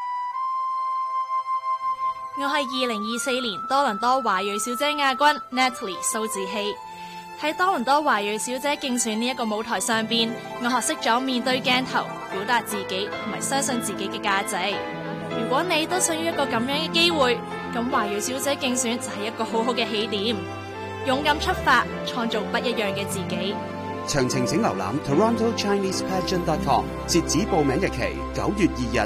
我係二零二四年多倫多華裔小姐亞軍 Natalie 蘇志希。喺多倫多華裔小姐競選呢一個舞台上邊，我學識咗面對鏡頭，表達自己同埋相信自己嘅價值。如果你都想要一個咁樣嘅機會，咁華裔小姐競選就係一個好好嘅起點。勇敢出發，創造不一樣嘅自己。 詳情請瀏覽 Toronto Chinese Pageant dot com， 截止報名日期九月二日。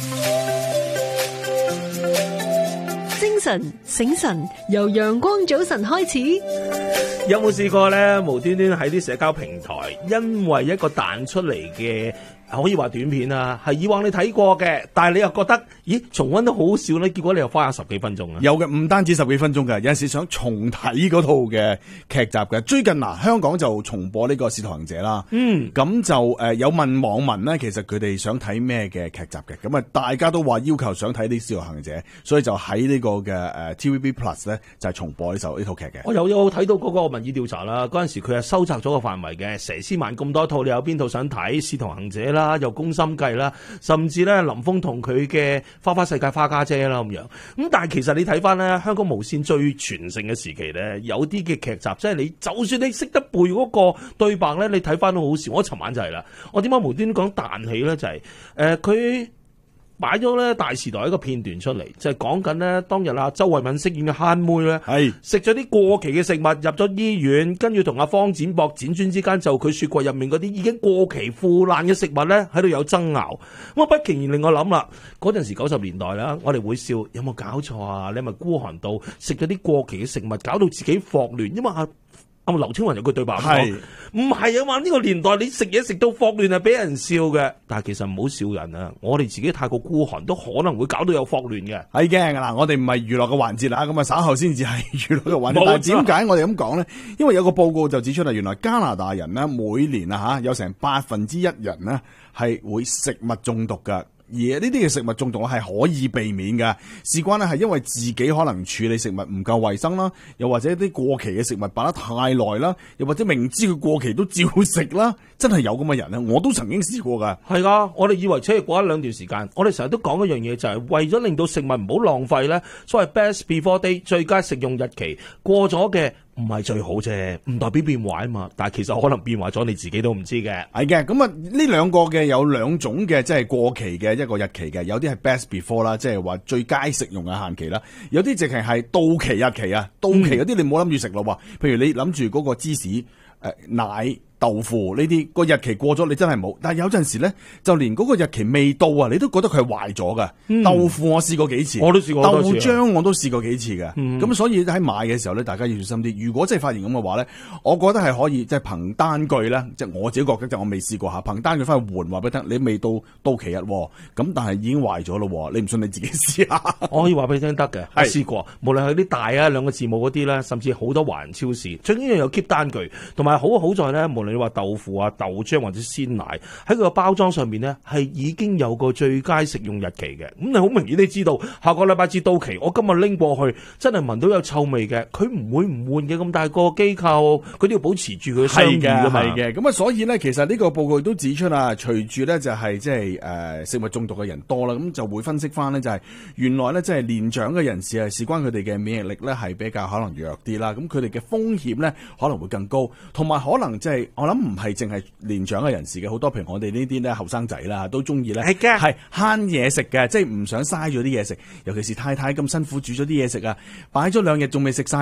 精神醒神，由陽光早晨開始。 有冇試過咧？無端端喺啲社交平台，因為一個彈出嚟嘅，可以話短片啊，係以往你睇過嘅，但係你又覺得，咦，重溫都好少咧，結果你又花咗十幾分鐘啊！ 有嘅，唔單止十幾分鐘嘅，有陣時想重睇嗰套嘅劇集嘅。最近嗱，香港就重播呢個《使徒行者》啦。嗯，咁就誒有問網民咧，其實佢哋想睇咩嘅劇集嘅？咁啊，大家都話要求想睇啲《使徒行者》，所以就喺呢個嘅誒 T V B Plus 咧，就係重播呢首呢套劇嘅。 我有有睇到嗰個民意調查啦，嗰陣時佢係收窄咗個範圍嘅，佘詩曼咁多套，你有邊套想睇？《使徒行者》啦，又《宮心計》啦，甚至咧林峰同佢嘅《花花世界》花家姐啦咁樣。咁但係其實你睇翻咧，香港無線最全盛嘅時期咧，有啲嘅劇集，即係你就算你識得背嗰個對白咧，你睇翻都好笑。我尋晚就係啦，我點解無端端講彈起咧？就係誒佢。呃擺咗咧大時代一個片段出嚟，就係講緊咧當日啊周慧敏飾演嘅慳妹咧，係食咗啲過期嘅食物入咗醫院，跟住同阿方展博輾轉之間就佢雪櫃入面嗰啲已經過期腐爛嘅食物咧喺度有爭拗，咁啊不期然令我諗啦，嗰陣時九十年代啦，我哋會笑有冇搞錯啊？你係咪孤寒到食咗啲過期嘅食物，搞到自己霍亂，因為啊。阿劉青雲有句對白講，唔係啊嘛？呢、這個年代你食嘢食到霍亂係俾人笑嘅，但係其實唔好笑人啊！我哋自己太過孤寒，都可能會搞到有霍亂嘅。係嘅嗱，我哋唔係娛樂嘅環節啦，咁啊稍後先至係娛樂嘅環節。但係點解我哋咁講咧？因為有個報告就指出啦，原來加拿大人咧每年啊吓有成百分之一人咧係會食物中毒噶。而呢啲嘅食物中毒係可以避免嘅，事關咧係因為自己可能處理食物唔夠衛生啦，又或者啲過期嘅食物擺得太耐啦，又或者明知佢過期都照食啦，真係有咁嘅人咧，我都曾經試過㗎。係噶，我哋以為只係過一兩段時間，我哋成日都講一樣嘢，就係為咗令到食物唔好浪費咧，所謂 best before date 最佳食用日期過咗嘅。唔係最好啫，唔代表變壞啊嘛。但係其實可能變壞咗，你自己都唔知嘅。係嘅，咁啊呢兩個嘅有兩種嘅，即係過期嘅一個日期嘅，有啲係 best before 啦，即係話最佳食用嘅限期啦。有啲直情係到期日期啊，到期嗰啲你冇諗住食咯喎。譬如你諗住嗰個芝士、誒、呃、奶。豆腐呢啲個日期過咗，你真係冇。但係有陣時咧，就連嗰個日期未到啊，你都覺得佢係壞咗噶。嗯、豆腐我試過幾次，我都試過。豆漿我都試過幾次嘅。咁、嗯、所以喺買嘅時候咧，大家要小心啲。如果真係發現咁嘅話咧，我覺得係可以即係憑單據咧，即係我自己覺得就我未試過吓，憑單據翻去換話俾你聽，你未到到期日，咁但係已經壞咗咯。你唔信你自己試下。我可以話俾你聽得嘅，我試過。無論係啲大啊兩個字母嗰啲咧，甚至好多華人超市，最緊要有 keep 單據，同埋好好在咧，無論你話豆腐啊、豆漿或者鮮奶喺佢個包裝上面呢，係已經有個最佳食用日期嘅。咁你好明顯你知道，下個禮拜至到期，我今日拎過去，真係聞到有臭味嘅，佢唔會唔換嘅。咁大個機構，佢都要保持住佢嘅商譽㗎嘛。係嘅，咁啊，所以呢，其實呢個報告都指出啊，隨住呢就係即係誒食物中毒嘅人多啦，咁就會分析翻呢，就係原來呢，即係年長嘅人士係事關佢哋嘅免疫力呢係比較可能弱啲啦，咁佢哋嘅風險呢可能會更高，同埋可能即係我諗唔係淨係年長嘅人士嘅，好多譬如我哋呢啲咧後生仔啦，都中意咧係嘅，係慳嘢食嘅，即係唔想嘥咗啲嘢食，尤其是太太咁辛苦煮咗啲嘢食啊，擺咗兩日仲未食晒啊，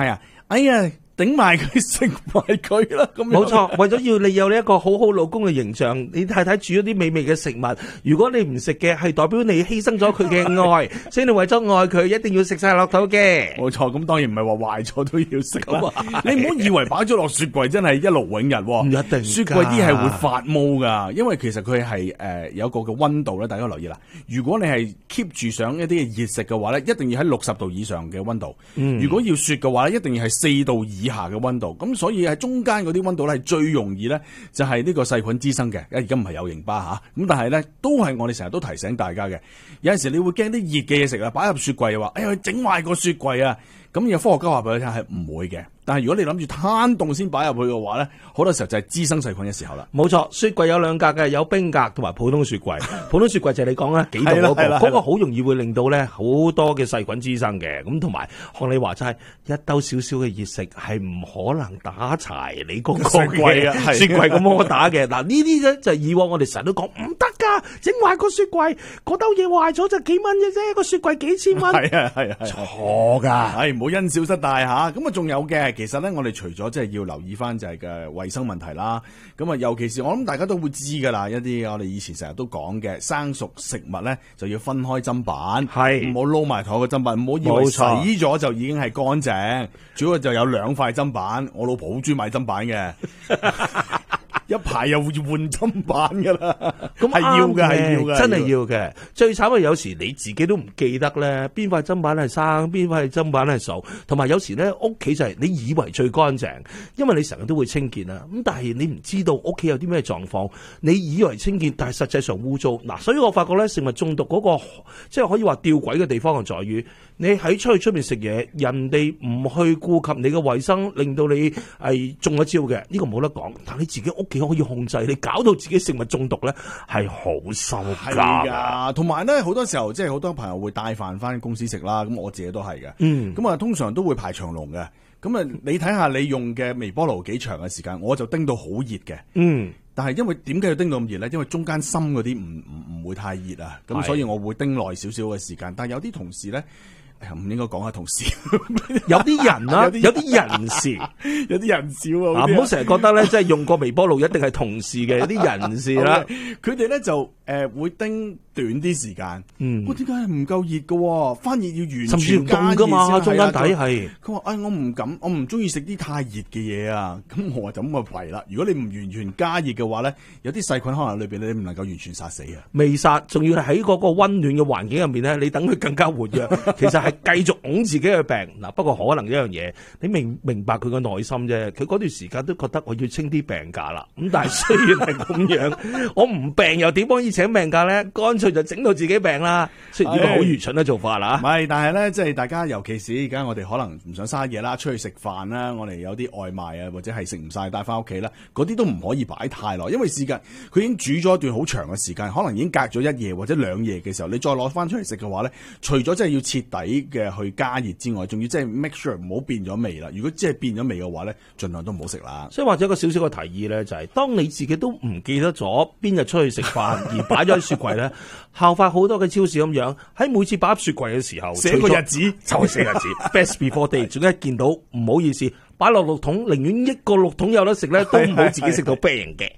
哎呀。頂埋佢食埋佢啦，咁冇錯。為咗要你有呢一個好好老公嘅形象，你太太煮咗啲美味嘅食物，如果你唔食嘅，係代表你犧牲咗佢嘅愛，所以你為咗愛佢，一定要食晒落肚嘅。 冇錯，咁當然唔係話壞咗都要食啦。你唔好以為擺咗落雪櫃真係一勞永逸，唔一定。 雪櫃啲係會發毛噶，因為其實佢係誒有個嘅溫度咧，大家留意啦。如果你係 keep 住上一啲嘅熱食嘅話咧，一定要喺六十度以上嘅溫度。嗯、如果要雪嘅話咧，一定要係四度以下嘅溫度，咁所以喺中間嗰啲溫度咧係最容易咧就係呢個細菌滋生嘅。而家唔係有型巴吓，咁但係咧都係我哋成日都提醒大家嘅。有陣時你會驚啲熱嘅嘢食啊，擺入雪櫃話，哎呀整壞個雪櫃啊！咁有科學家話俾你聽係唔會嘅。但係如果你諗住攤凍先擺入去嘅話咧，好多時候就係滋生細菌嘅時候啦。 冇錯，雪櫃有兩格嘅，有冰格同埋普通雪櫃。普通雪櫃就係你講啦，幾度嗰個，嗰個好容易會令到咧好多嘅細菌滋生嘅。咁同埋學你話齋，一兜少少嘅熱食係唔可能打柴你嗰個雪櫃啊，雪櫃咁摩打嘅。嗱呢啲咧就係以往我哋成日都講唔得噶，整壞個雪櫃，嗰兜嘢壞咗就幾蚊嘅啫，個雪櫃幾千蚊。 係啊係啊， 錯噶， 係唔好因小失大吓。咁啊仲有嘅。其實咧，我哋除咗即係要留意翻就係嘅衛生問題啦，咁啊，尤其是我諗大家都會知噶啦，一啲我哋以前成日都講嘅生熟食物咧，就要分開砧板，係唔好撈埋同一個砧板，唔好以為洗咗就已經係乾淨，主要就有兩塊砧板，我老婆好中意買砧板嘅。一排又會換砧板噶啦，咁係要嘅，係要嘅， 真係要嘅。最慘係有時你自己都唔記得咧，邊塊砧板係生，邊塊砧板係熟。同埋有時咧，屋企就係你以為最乾淨，因為你成日都會清潔啦。咁但係你唔知道屋企有啲咩狀況，你以為清潔，但係實際上污糟。嗱，所以我發覺咧，食物中毒嗰個即係可以話吊詭嘅地方就在於，你喺出去出面食嘢，人哋唔去顧及你嘅衛生，令到你係中咗招嘅，呢個冇得講。但係你自己屋企可以控制，你搞到自己食物中毒咧，係好羞家噶。同埋咧，好多時候即係好多朋友會帶飯翻公司食啦，咁我自己都係嘅。 嗯， 咁啊，通常都會排長龍嘅。咁啊，你睇下你用嘅微波爐幾長嘅時間，我就叮到好熱嘅。 嗯， 但係因為點解要叮到咁熱咧？因為中間深嗰啲唔唔唔會太熱啊，咁所以我會叮耐少少嘅時間。但係有啲同事咧。唔應該講下同事， 有啲人啦，有啲人士， 有啲人少啊！ 唔好成日覺得咧，即係用過微波爐一定係同事嘅，有啲人士啦， 佢哋咧就誒、呃、會叮短啲時間。 嗯， 我點解係唔夠熱嘅？翻熱要完甚至唔凍噶嘛，中間底係。 佢話：，哎，我唔敢，我唔中意食啲太熱嘅嘢啊！咁我就咁啊弊啦。如果你唔完全加熱嘅話咧，有啲細菌可能裏邊你唔能夠完全殺死啊。 未殺，仲要係喺嗰個溫暖嘅環境入面咧，你等佢更加活躍。其實係。繼續拱自己嘅病嗱，不過可能一樣嘢，你明明白佢個內心啫。佢嗰段時間都覺得我要清啲病假啦。咁但係雖然係咁樣，我唔病又點可以請病假咧？乾脆就整到自己病啦。雖然呢個好愚蠢嘅做法啦。 唔係，但係咧，即係大家，尤其是而家我哋可能唔想嘥嘢啦，出去食飯啦，我哋有啲外賣啊，或者係食唔晒帶翻屋企啦，嗰啲都唔可以擺太耐，因為時間佢已經煮咗一段好長嘅時間，可能已經隔咗一夜或者兩夜嘅時候，你再攞翻出嚟食嘅話咧，除咗真係要徹底嘅。去加熱之外，仲要即係 make sure 唔好變咗味啦。如果即係變咗味嘅話咧，盡量都唔好食啦。 所以或者一個少少嘅提議咧，就係、是、當你自己都唔記得咗邊日出去食飯而擺咗喺雪櫃咧，效法好多嘅超市咁樣，喺每次擺入雪櫃嘅時候寫個日子就係寫日子，best before day。總之一見到唔好意思，擺落綠桶，寧願一個綠桶有得食咧，都唔好自己食到病嘅。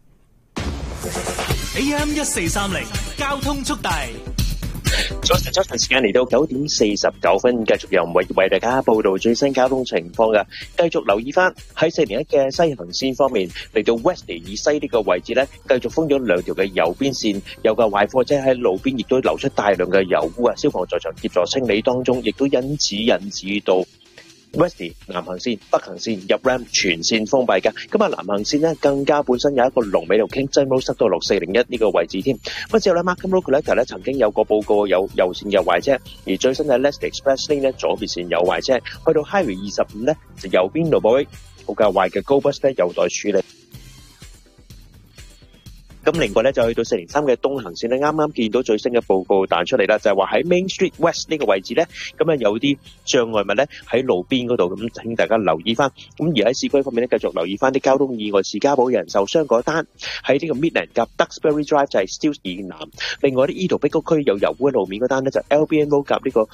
A M 一四三零交通速遞。 早晨，早晨，時間嚟到九點四十九分，繼續由為為大家報道最新交通情況嘅。繼續留意翻喺四零一嘅西行線方面，嚟到 Westley 以西呢個位置咧，繼續封咗兩條嘅右邊線，有架壞貨車喺路邊，亦都流出大量嘅油污啊！消防在場協助清理當中，亦都因此引致到Westley 南行線、北行線入 Ram 全線封閉嘅。咁啊，南行線咧更加本身有一個龍尾度傾真路塞到六四零一呢個位置添。咁之後咧 Markham Road Collector 咧曾經有個報告有右線有壞車，而最新嘅 Leicester Express Lane 咧左邊線有壞車，去到 Highway 二十五咧就右邊路保好較壞嘅 Go Bus 咧有待處理。咁另外咧就去到四零三嘅東行線咧，啱啱見到最新嘅報告彈出嚟啦，就係話喺 Main Street West 呢個位置咧，咁啊有啲障礙物咧喺路邊嗰度，咁請大家留意翻。咁而喺市區方面咧，繼續留意翻啲交通意外事家保人受傷嗰單，喺呢個 Midland 夾 Duxbury Drive 就係 Steeles 以南。另外啲 Edo 碧谷區有油污喺路面嗰單咧，就 Albion Road 夾呢個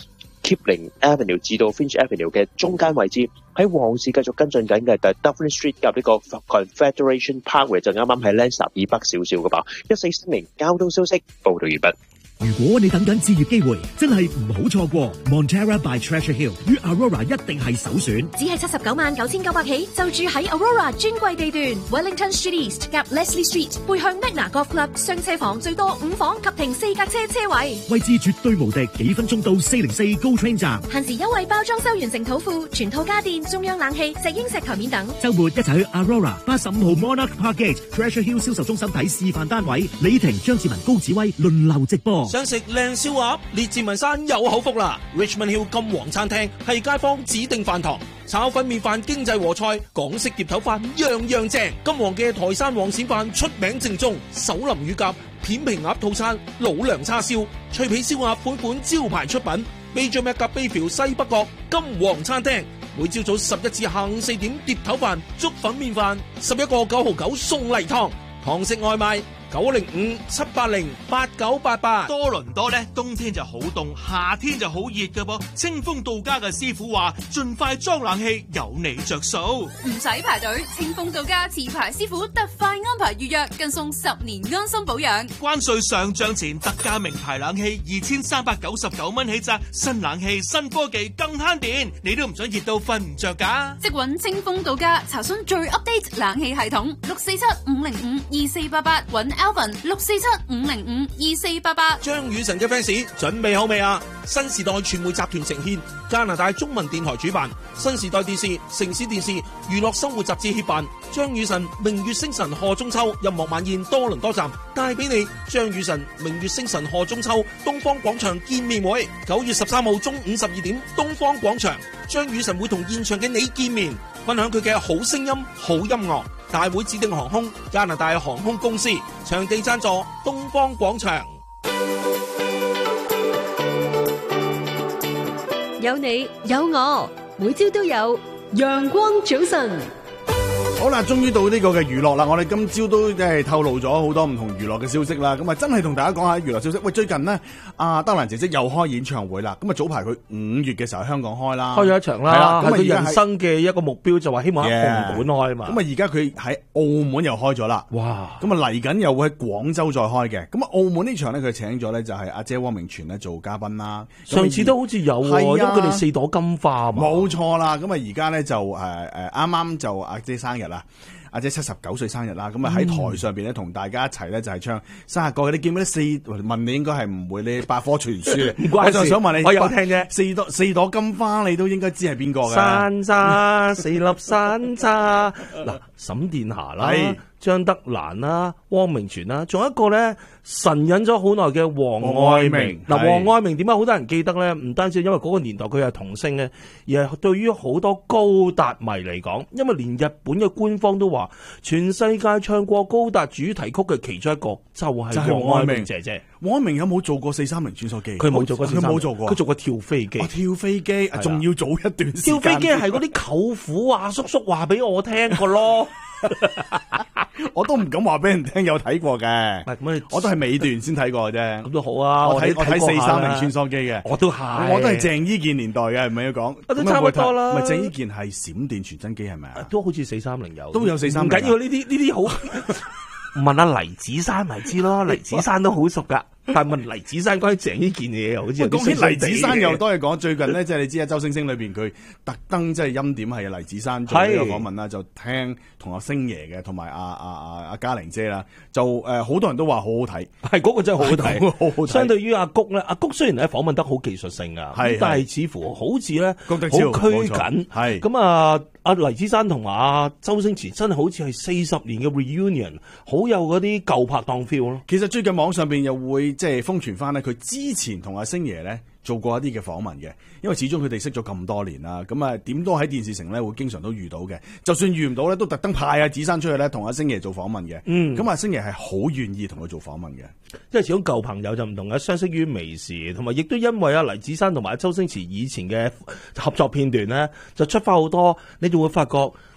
Kipling Avenue 至到 Finch Avenue 嘅中間位置。喺旺市繼續跟進緊嘅，但係 Dufferin Street 夾呢個 Confederation Parkway 就啱啱喺 Landstar 以北少少嘅吧。一四三零交通消息報道完畢。 如果你等緊置業機會，真係唔好錯過 Montera by Treasure Hill 於 Aurora 一定係首選。 只係七十九萬九千九百起，就住喺 Aurora 專櫃地段 Wellington Street East 夾 Leslie Street， 背向 Magna Golf Club， 雙車房最多五房及停四架車車位， 位置絕對無敵，幾分鐘到四零四 GO Train 站。 限時優惠包裝修完成土庫，全套家電、中央冷氣、石英石台面等。 週末一齊去 Aurora 八十五號 Monarch Park Gate Treasure Hill 銷售中心睇示範單位，李婷、張志文、高子威輪流直播。 想食靚燒鴨，列治文山有口福啦 ！Richmond Hill 金皇餐廳係街坊指定飯堂，炒粉麵飯、經濟和菜、港式碟頭飯樣樣正。金皇嘅台山黃鱔飯出名正宗，手林乳鴿、片皮鴨套餐、老娘叉燒、脆皮燒鴨款款招牌出品。Major Mac 夾 Bayview 西北角金皇餐廳，每朝早十一至下午四點碟頭飯、粥粉麵飯，十一個九毫九送例湯，堂食外賣。九零五七八零八九八八。 多倫多咧，冬天就好凍，夏天就好熱㗎噃。清風到家嘅師傅話，盡快裝冷氣，有你着數， 唔使排隊。清風到家持牌師傅特快安排預約，更送十年安心保養。 關稅上漲前特價名牌冷氣二千三百九十九蚊起咋，新冷氣新科技更慳電，你都唔想熱到瞓唔着㗎？ 即揾清風到家，查詢最 update 冷氣系統六四七五零五二四八八，揾Alvin 六四七五零五二四八八。 張雨晨嘅 fans 準備好未啊？新時代傳媒集團呈獻，加拿大中文電台主辦，新時代電視、城市電視、娛樂生活雜誌協辦，張雨晨明月星辰賀中秋音樂晚宴多倫多站帶俾你張雨晨明月星辰賀中秋東方廣場見面會，九月十三號中午十二點東方廣場，張雨晨會同現場嘅你見面，分享佢嘅好聲音、好音樂。大會指定航空加拿大航空公司，場地贊助東方廣場。 有你有我，每朝都有陽光早晨。 好啦，終於到呢個嘅娛樂啦！我哋今朝都即係透露咗好多唔同娛樂嘅消息啦。咁啊，真係同大家講下娛樂消息。喂，最近呢，阿德蘭姐姐又開演唱會啦。咁啊，早排佢五月嘅時候喺香港開啦， 開咗一場啦。係啦，咁佢人生嘅一個目標就話希望喺紅館開嘛。 咁啊，而家佢喺澳門又開咗啦。哇！咁啊，嚟緊又會喺廣州再開嘅。咁啊，澳門呢場咧，佢請咗咧就係阿姐汪明荃咧做嘉賓啦。 上次都好似有，因為佢哋四朵金花嘛。 冇錯啦。咁啊，而家咧就誒誒啱啱就阿姐生日啦。阿姐七十九歲生日啦，咁啊喺台上邊咧同大家一齊咧就係唱生日歌。你記唔記得四？問你應該係唔會呢百科全書。唔關事。我就想問你， 我有聽啫。 四朵四朵金花，你都應該知係邊個嘅。 山楂四粒山楂，嗱，沈殿霞啦，張德蘭啦，汪明荃啦，仲有一個咧神隱咗好耐嘅黃愛明。嗱，黃愛明點解好多人記得咧？唔單止因為嗰個年代佢係童星咧，而係對於好多高達迷嚟講，因為連日本嘅官方都話，全世界唱過高達主題曲嘅其中一個就係黃愛明姐姐。 黃愛明有冇做過四三零穿梭機？ 佢冇做過， 佢冇做過， 佢做過跳飛機。 跳飛機仲要早一段時間。 跳飛機係嗰啲舅父啊、叔叔話俾我聽個咯。 我都唔敢話俾人聽有睇過嘅，我都係尾段先睇過嘅啫。 咁都好啊， 我睇我睇四三零穿梭機嘅， 我都係， 我都係鄭伊健年代嘅，係咪要講？ 都差唔多啦。 唔係鄭伊健係閃電傳真機係咪啊？ 都好似四三零有， 都有四三零。 唔緊要，呢啲呢啲好。問下黎子珊咪知咯，黎子珊都好熟噶。但係問黎子珊關於鄭伊健嘅嘢，又好似講起黎子珊又多嘢講。最近咧，即係你知啊，周星星裏邊佢特登即係欽點係黎子珊做呢個訪問啦，就聽同阿星爺嘅，同埋阿阿阿阿嘉玲姐啦，就誒好多人都話好好睇， 係嗰個真係好好睇， 好好睇。 相對於阿谷咧，阿谷雖然咧訪問得好技術性啊，但係似乎好似咧好拘謹，係咁啊。阿黎子珊同埋阿周星馳真係好似係四十年嘅 reunion， 好有嗰啲舊拍檔 feel 咯。 其實最近網上邊又會即係瘋傳翻咧，佢之前同阿星爺咧做過一啲嘅訪問嘅，因為始終佢哋識咗咁多年啦，咁啊點都喺電視城咧會經常都遇到嘅，就算遇唔到咧，都特登派阿子珊出去咧同阿星爺做訪問嘅。嗯，咁阿星爺係好願意同佢做訪問嘅， 因為始終舊朋友就唔同嘅，相識於微時，同埋亦都因為阿黎子珊同埋阿周星馳以前嘅合作片段咧，就出翻好多，你就會發覺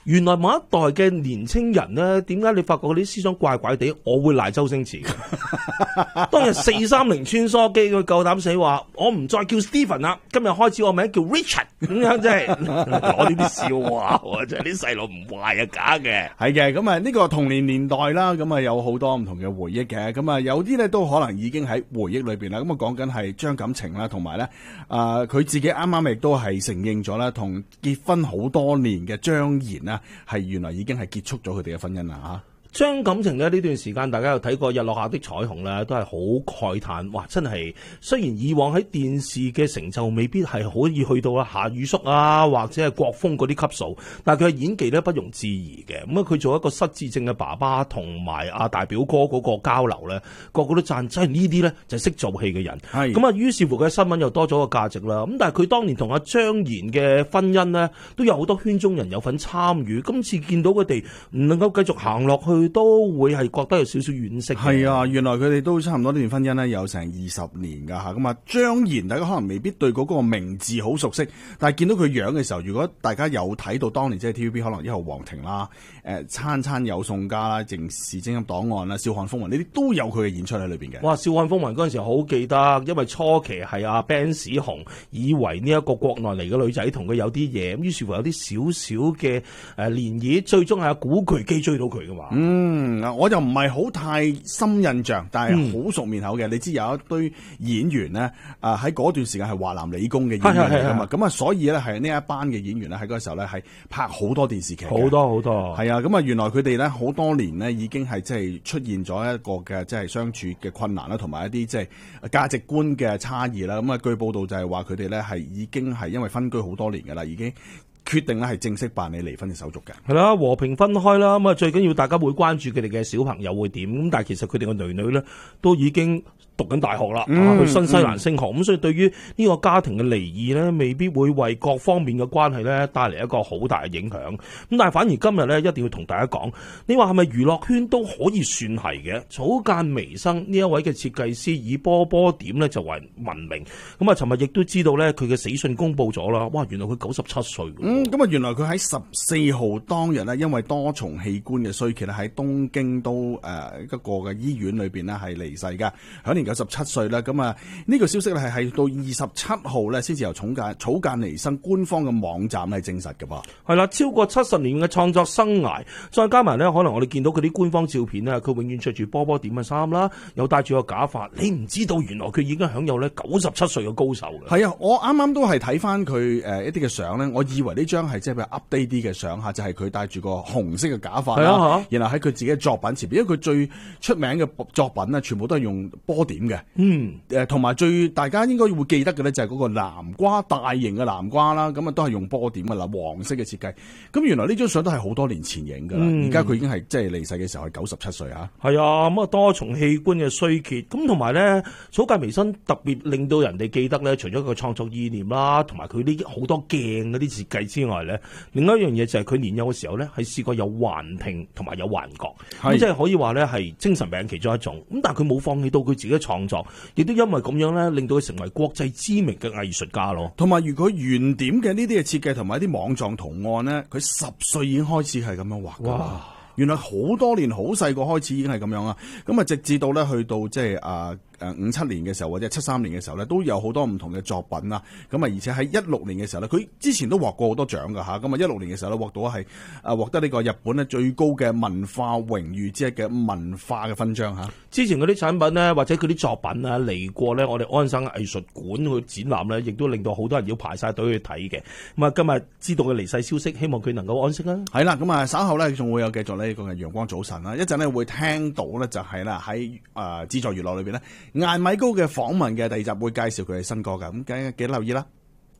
原來某一代嘅年青人咧，點解你發覺嗰啲思想怪怪地？我會賴周星馳嘅。當日四三零穿梭機佢夠膽死話，我唔再叫 Stephen 啦，今日開始我名叫 Richard 咁樣，真係攞呢啲笑話喎，真係啲細路唔壞啊，假嘅。 係嘅，咁啊呢個童年年代啦，咁啊有好多唔同嘅回憶嘅，咁啊有啲咧都可能已經喺回憶裏邊啦。咁啊講緊係張錦程啦，同埋咧啊佢自己啱啱亦都係承認咗啦，同結婚好多年嘅張妍啦，係原來已經係結束咗佢哋嘅婚姻啦嚇。 張錦程咧呢段時間，大家有睇過《日落下的彩虹》咧，都係好慨嘆。哇！真係雖然以往喺電視嘅成就未必係可以去到啊夏雨叔啊，或者係國風嗰啲級數，但係佢嘅演技咧不容置疑嘅。咁啊，佢做一個失智症嘅爸爸，同埋阿大表哥嗰個交流咧，個個都讚，真係呢啲咧就係識做戲嘅人。係咁啊，於是乎佢嘅新聞又多咗個價值啦。咁但係佢當年同阿張妍嘅婚姻咧，都有好多圈中人有份參與。今次見到佢哋唔能夠繼續行落去，都會係覺得有少少惋惜。 係啊，原來佢哋都差唔多呢段婚姻咧有成二十年噶吓。咁啊，張妍大家可能未必對嗰個名字好熟悉，但係見到佢樣嘅時候，如果大家有睇到當年即係 T V B 可能一號皇庭啦、誒餐餐有宋家啦、正是精英檔案啦、笑看風雲呢啲都有佢嘅演出喺裏邊嘅。 哇！笑看風雲嗰陣時好記得，因為初期係阿 Ben 史雄以為呢一個國內嚟嘅女仔同佢有啲嘢，咁於是乎有啲少少嘅誒漣漪，最終係阿古巨基追到佢噶嘛。 嗯，我就唔係好太深印象，但係好熟面口嘅。嗯、你知有一堆演員咧，啊喺嗰段時間係華南理工嘅演員嚟噶嘛，咁啊，所以咧係呢一班嘅演員咧喺嗰個時候咧係拍好多電視劇， 好多好多。 係啊，咁啊，原來佢哋咧好多年咧已經係即係出現咗一個嘅即係相處嘅困難啦，同埋一啲即係價值觀嘅差異啦。咁啊，據報道就係話佢哋咧係已經係因為分居好多年噶啦，已經決定咧係正式辦理離婚嘅手續嘅。 係啦，和平分開啦。咁啊，最緊要大家會關注佢哋嘅小朋友會點。咁但係其實佢哋嘅女女咧都已經讀緊大學啦，嗯、去新西蘭升學。咁、嗯、所以對於呢個家庭嘅離異咧，未必會為各方面嘅關係咧帶嚟一個好大嘅影響。咁但係反而今日咧一定要同大家講，你話係咪娛樂圈都可以算係嘅？草間彌生呢一位嘅設計師以波波點咧就為聞名。咁啊，尋日亦都知道咧佢嘅死訊公佈咗啦。哇，原來佢九十七歲。 嗯，咁啊，原來佢喺十四號當日咧，因為多重器官嘅衰竭咧，喺東京都誒一個嘅醫院裏邊咧係離世噶，享年九十七歲啦。咁啊，呢個消息咧係係到二十七號咧先至由草間草間彌生官方嘅網站係證實嘅噃。 係啦，超過七十年嘅創作生涯，再加埋咧，可能我哋見到佢啲官方照片咧，佢永遠着住波波點嘅衫啦，又戴住個假髮，你唔知道原來佢已經享有咧九十七歲嘅高壽嘅。 係啊，我啱啱都係睇翻佢誒一啲嘅相咧，我以為呢張係即係比較 update 啲嘅相嚇，就係佢戴住個紅色嘅假髮啦，啊、然後喺佢自己嘅作品前邊，因為佢最出名嘅作品咧，全部都係用波點嘅。嗯，誒同埋最大家應該會記得嘅咧，就係嗰個南瓜，大型嘅南瓜啦，咁啊都係用波點嘅啦，黃色嘅設計。咁原來呢張相都係好多年前影㗎啦，而家佢已經係即係離世嘅時候係九十七歲啊。係啊，咁啊多重器官嘅衰竭，咁同埋咧草間彌生特別令到人哋記得咧，除咗個創作意念啦，同埋佢呢好多鏡嗰啲設計之外咧，另外一樣嘢就係佢年幼嘅時候咧，係試過有幻聽同埋有幻覺，咁即係可以話咧係精神病其中一種。咁但係佢冇放棄到佢自己嘅創作，亦都因為咁樣咧，令到佢成為國際知名嘅藝術家咯。 同埋如果圓點嘅呢啲嘅設計同埋一啲網狀圖案咧，佢十歲已經開始係咁樣畫㗎。哇！原來好多年好細個開始已經係咁樣啦。咁啊，直至到咧去到即係啊。誒五七年嘅時候或者七三年嘅時候咧，都有好多唔同嘅作品啦。咁啊，而且喺一六年嘅時候咧，佢之前都獲過好多獎㗎嚇。咁啊，一六年嘅時候咧，獲到係誒獲得呢個日本咧最高嘅文化榮譽之一嘅文化嘅勳章嚇。 之前嗰啲產品咧，或者佢啲作品啊嚟過咧，我哋安省藝術館去展覽咧，亦都令到好多人要排晒隊去睇嘅。咁啊，今日知道佢離世消息，希望佢能夠安息啦。 係啦，咁啊稍後咧仲會有繼續呢個係陽光早晨啦。一陣咧會聽到咧就係啦喺誒自在娛樂裏邊咧。艾米高嘅訪問嘅第二集會介紹佢嘅新歌㗎，咁記記得留意啦。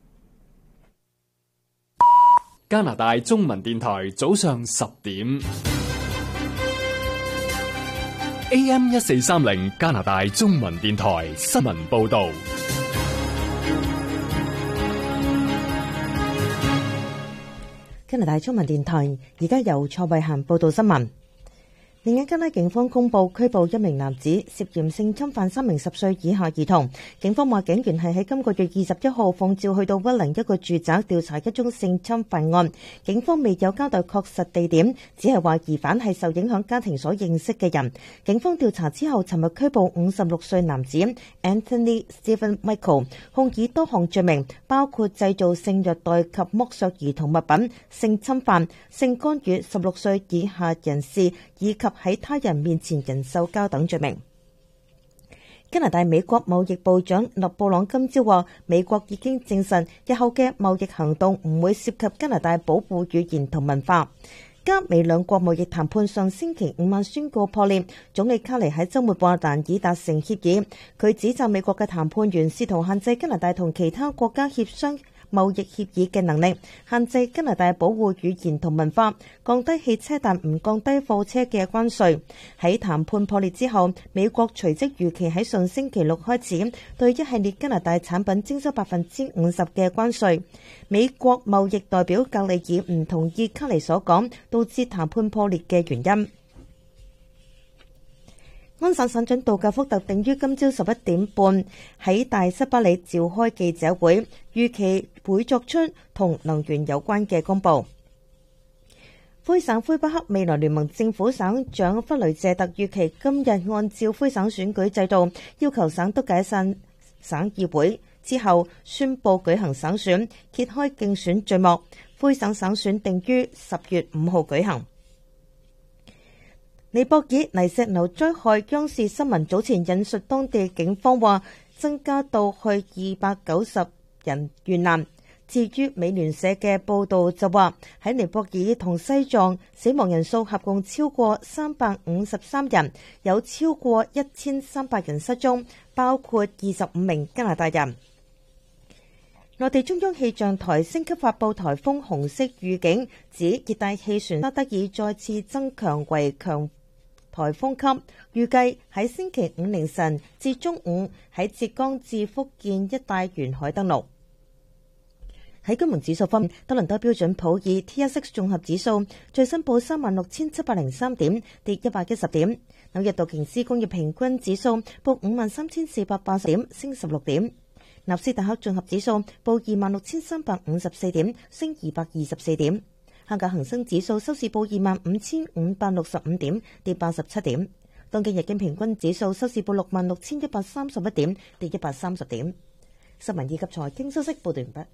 加拿大中文電台早上十點 A M 一四三零加拿大中文電台新聞報道。 加拿大中文電台而家由蔡慧嫻報道新聞。 另一加拉警方公布拘捕一名男子，涉嫌性侵犯三名十歲以下兒童。警方話警員係喺今個月二十一號奉召去到屈靈一個住宅調查一宗性侵犯案。警方未有交代確實地點，只係話疑犯係受影響家庭所認識嘅人。警方調查之後，尋日拘捕五十六歲男子 Anthony Stephen Michael， 控以多項罪名，包括製造性虐待及剝削兒童物品、性侵犯、性干預十六歲以下人士以及喺他人面前人獸交等罪名。加拿大美國貿易部長勒布朗今朝話，美國已經證實日後嘅貿易行動唔會涉及加拿大保護語言同文化。加美兩國貿易談判上星期五晚宣告破裂，總理卡尼喺週末話難以達成協議。佢指責美國嘅談判員試圖限制加拿大同其他國家協商貿易協議嘅能力，限制加拿大保護語言同文化，降低汽車但唔降低貨車嘅關稅。喺談判破裂之後，美國隨即預期喺上星期六開始對一系列加拿大產品徵收百分之五十嘅關稅。美國貿易代表格里爾唔同意卡尼所講導致談判破裂嘅原因。安省省長杜格福特定於今朝十一點半喺大塞巴里召開記者會，預期會作出同能源有關嘅公佈。魁省魁北克未來聯盟政府省長弗雷謝特預期今日按照魁省選舉制度要求省督解散省議會，之後宣布舉行省選，揭開競選序幕。魁省省選定於十月五號舉行。尼泊爾泥石流災害，央視新聞早前引述當地警方話，增加到去二百九十人遇難。至於美聯社嘅報導就話，喺尼泊爾同西藏死亡人數合共超過三百五十三人，有超過一千三百人失蹤，包括二十五名加拿大人。內地中央氣象台升級發布颱風紅色預警，指熱帶氣旋沙德爾再次增強為強颱風級，預計喺星期五凌晨至中午喺浙江至福建一帶沿海登陸。喺金融指數方面，多倫多標準普爾 T 一 綜合指數最新報三萬六千七百零三點，跌一百一十點。紐約道瓊斯工業平均指數報五萬三千四百八十點，升十六點。納斯達克綜合指數報二萬六千三百五十四點，升二百二十四點。香港恒生指數收市報二萬五千五百六十五點，跌八十七點。東京日經平均指數收市報六萬六千一百三十一點，跌一百三十點。新聞以及財經消息報道完畢。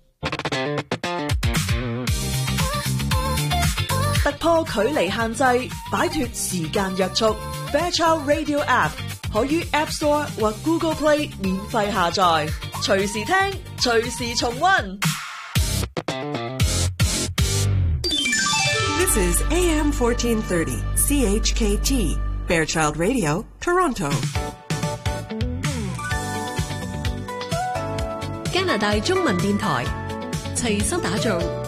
突破距離限制，擺脫時間約束。Fairchild Radio App 可於 App Store 或 Google Play 免費下載，隨時聽，隨時重溫。 This is A M fourteen thirty C H K T Fairchild Radio Toronto。 加拿大中文電台齊心打造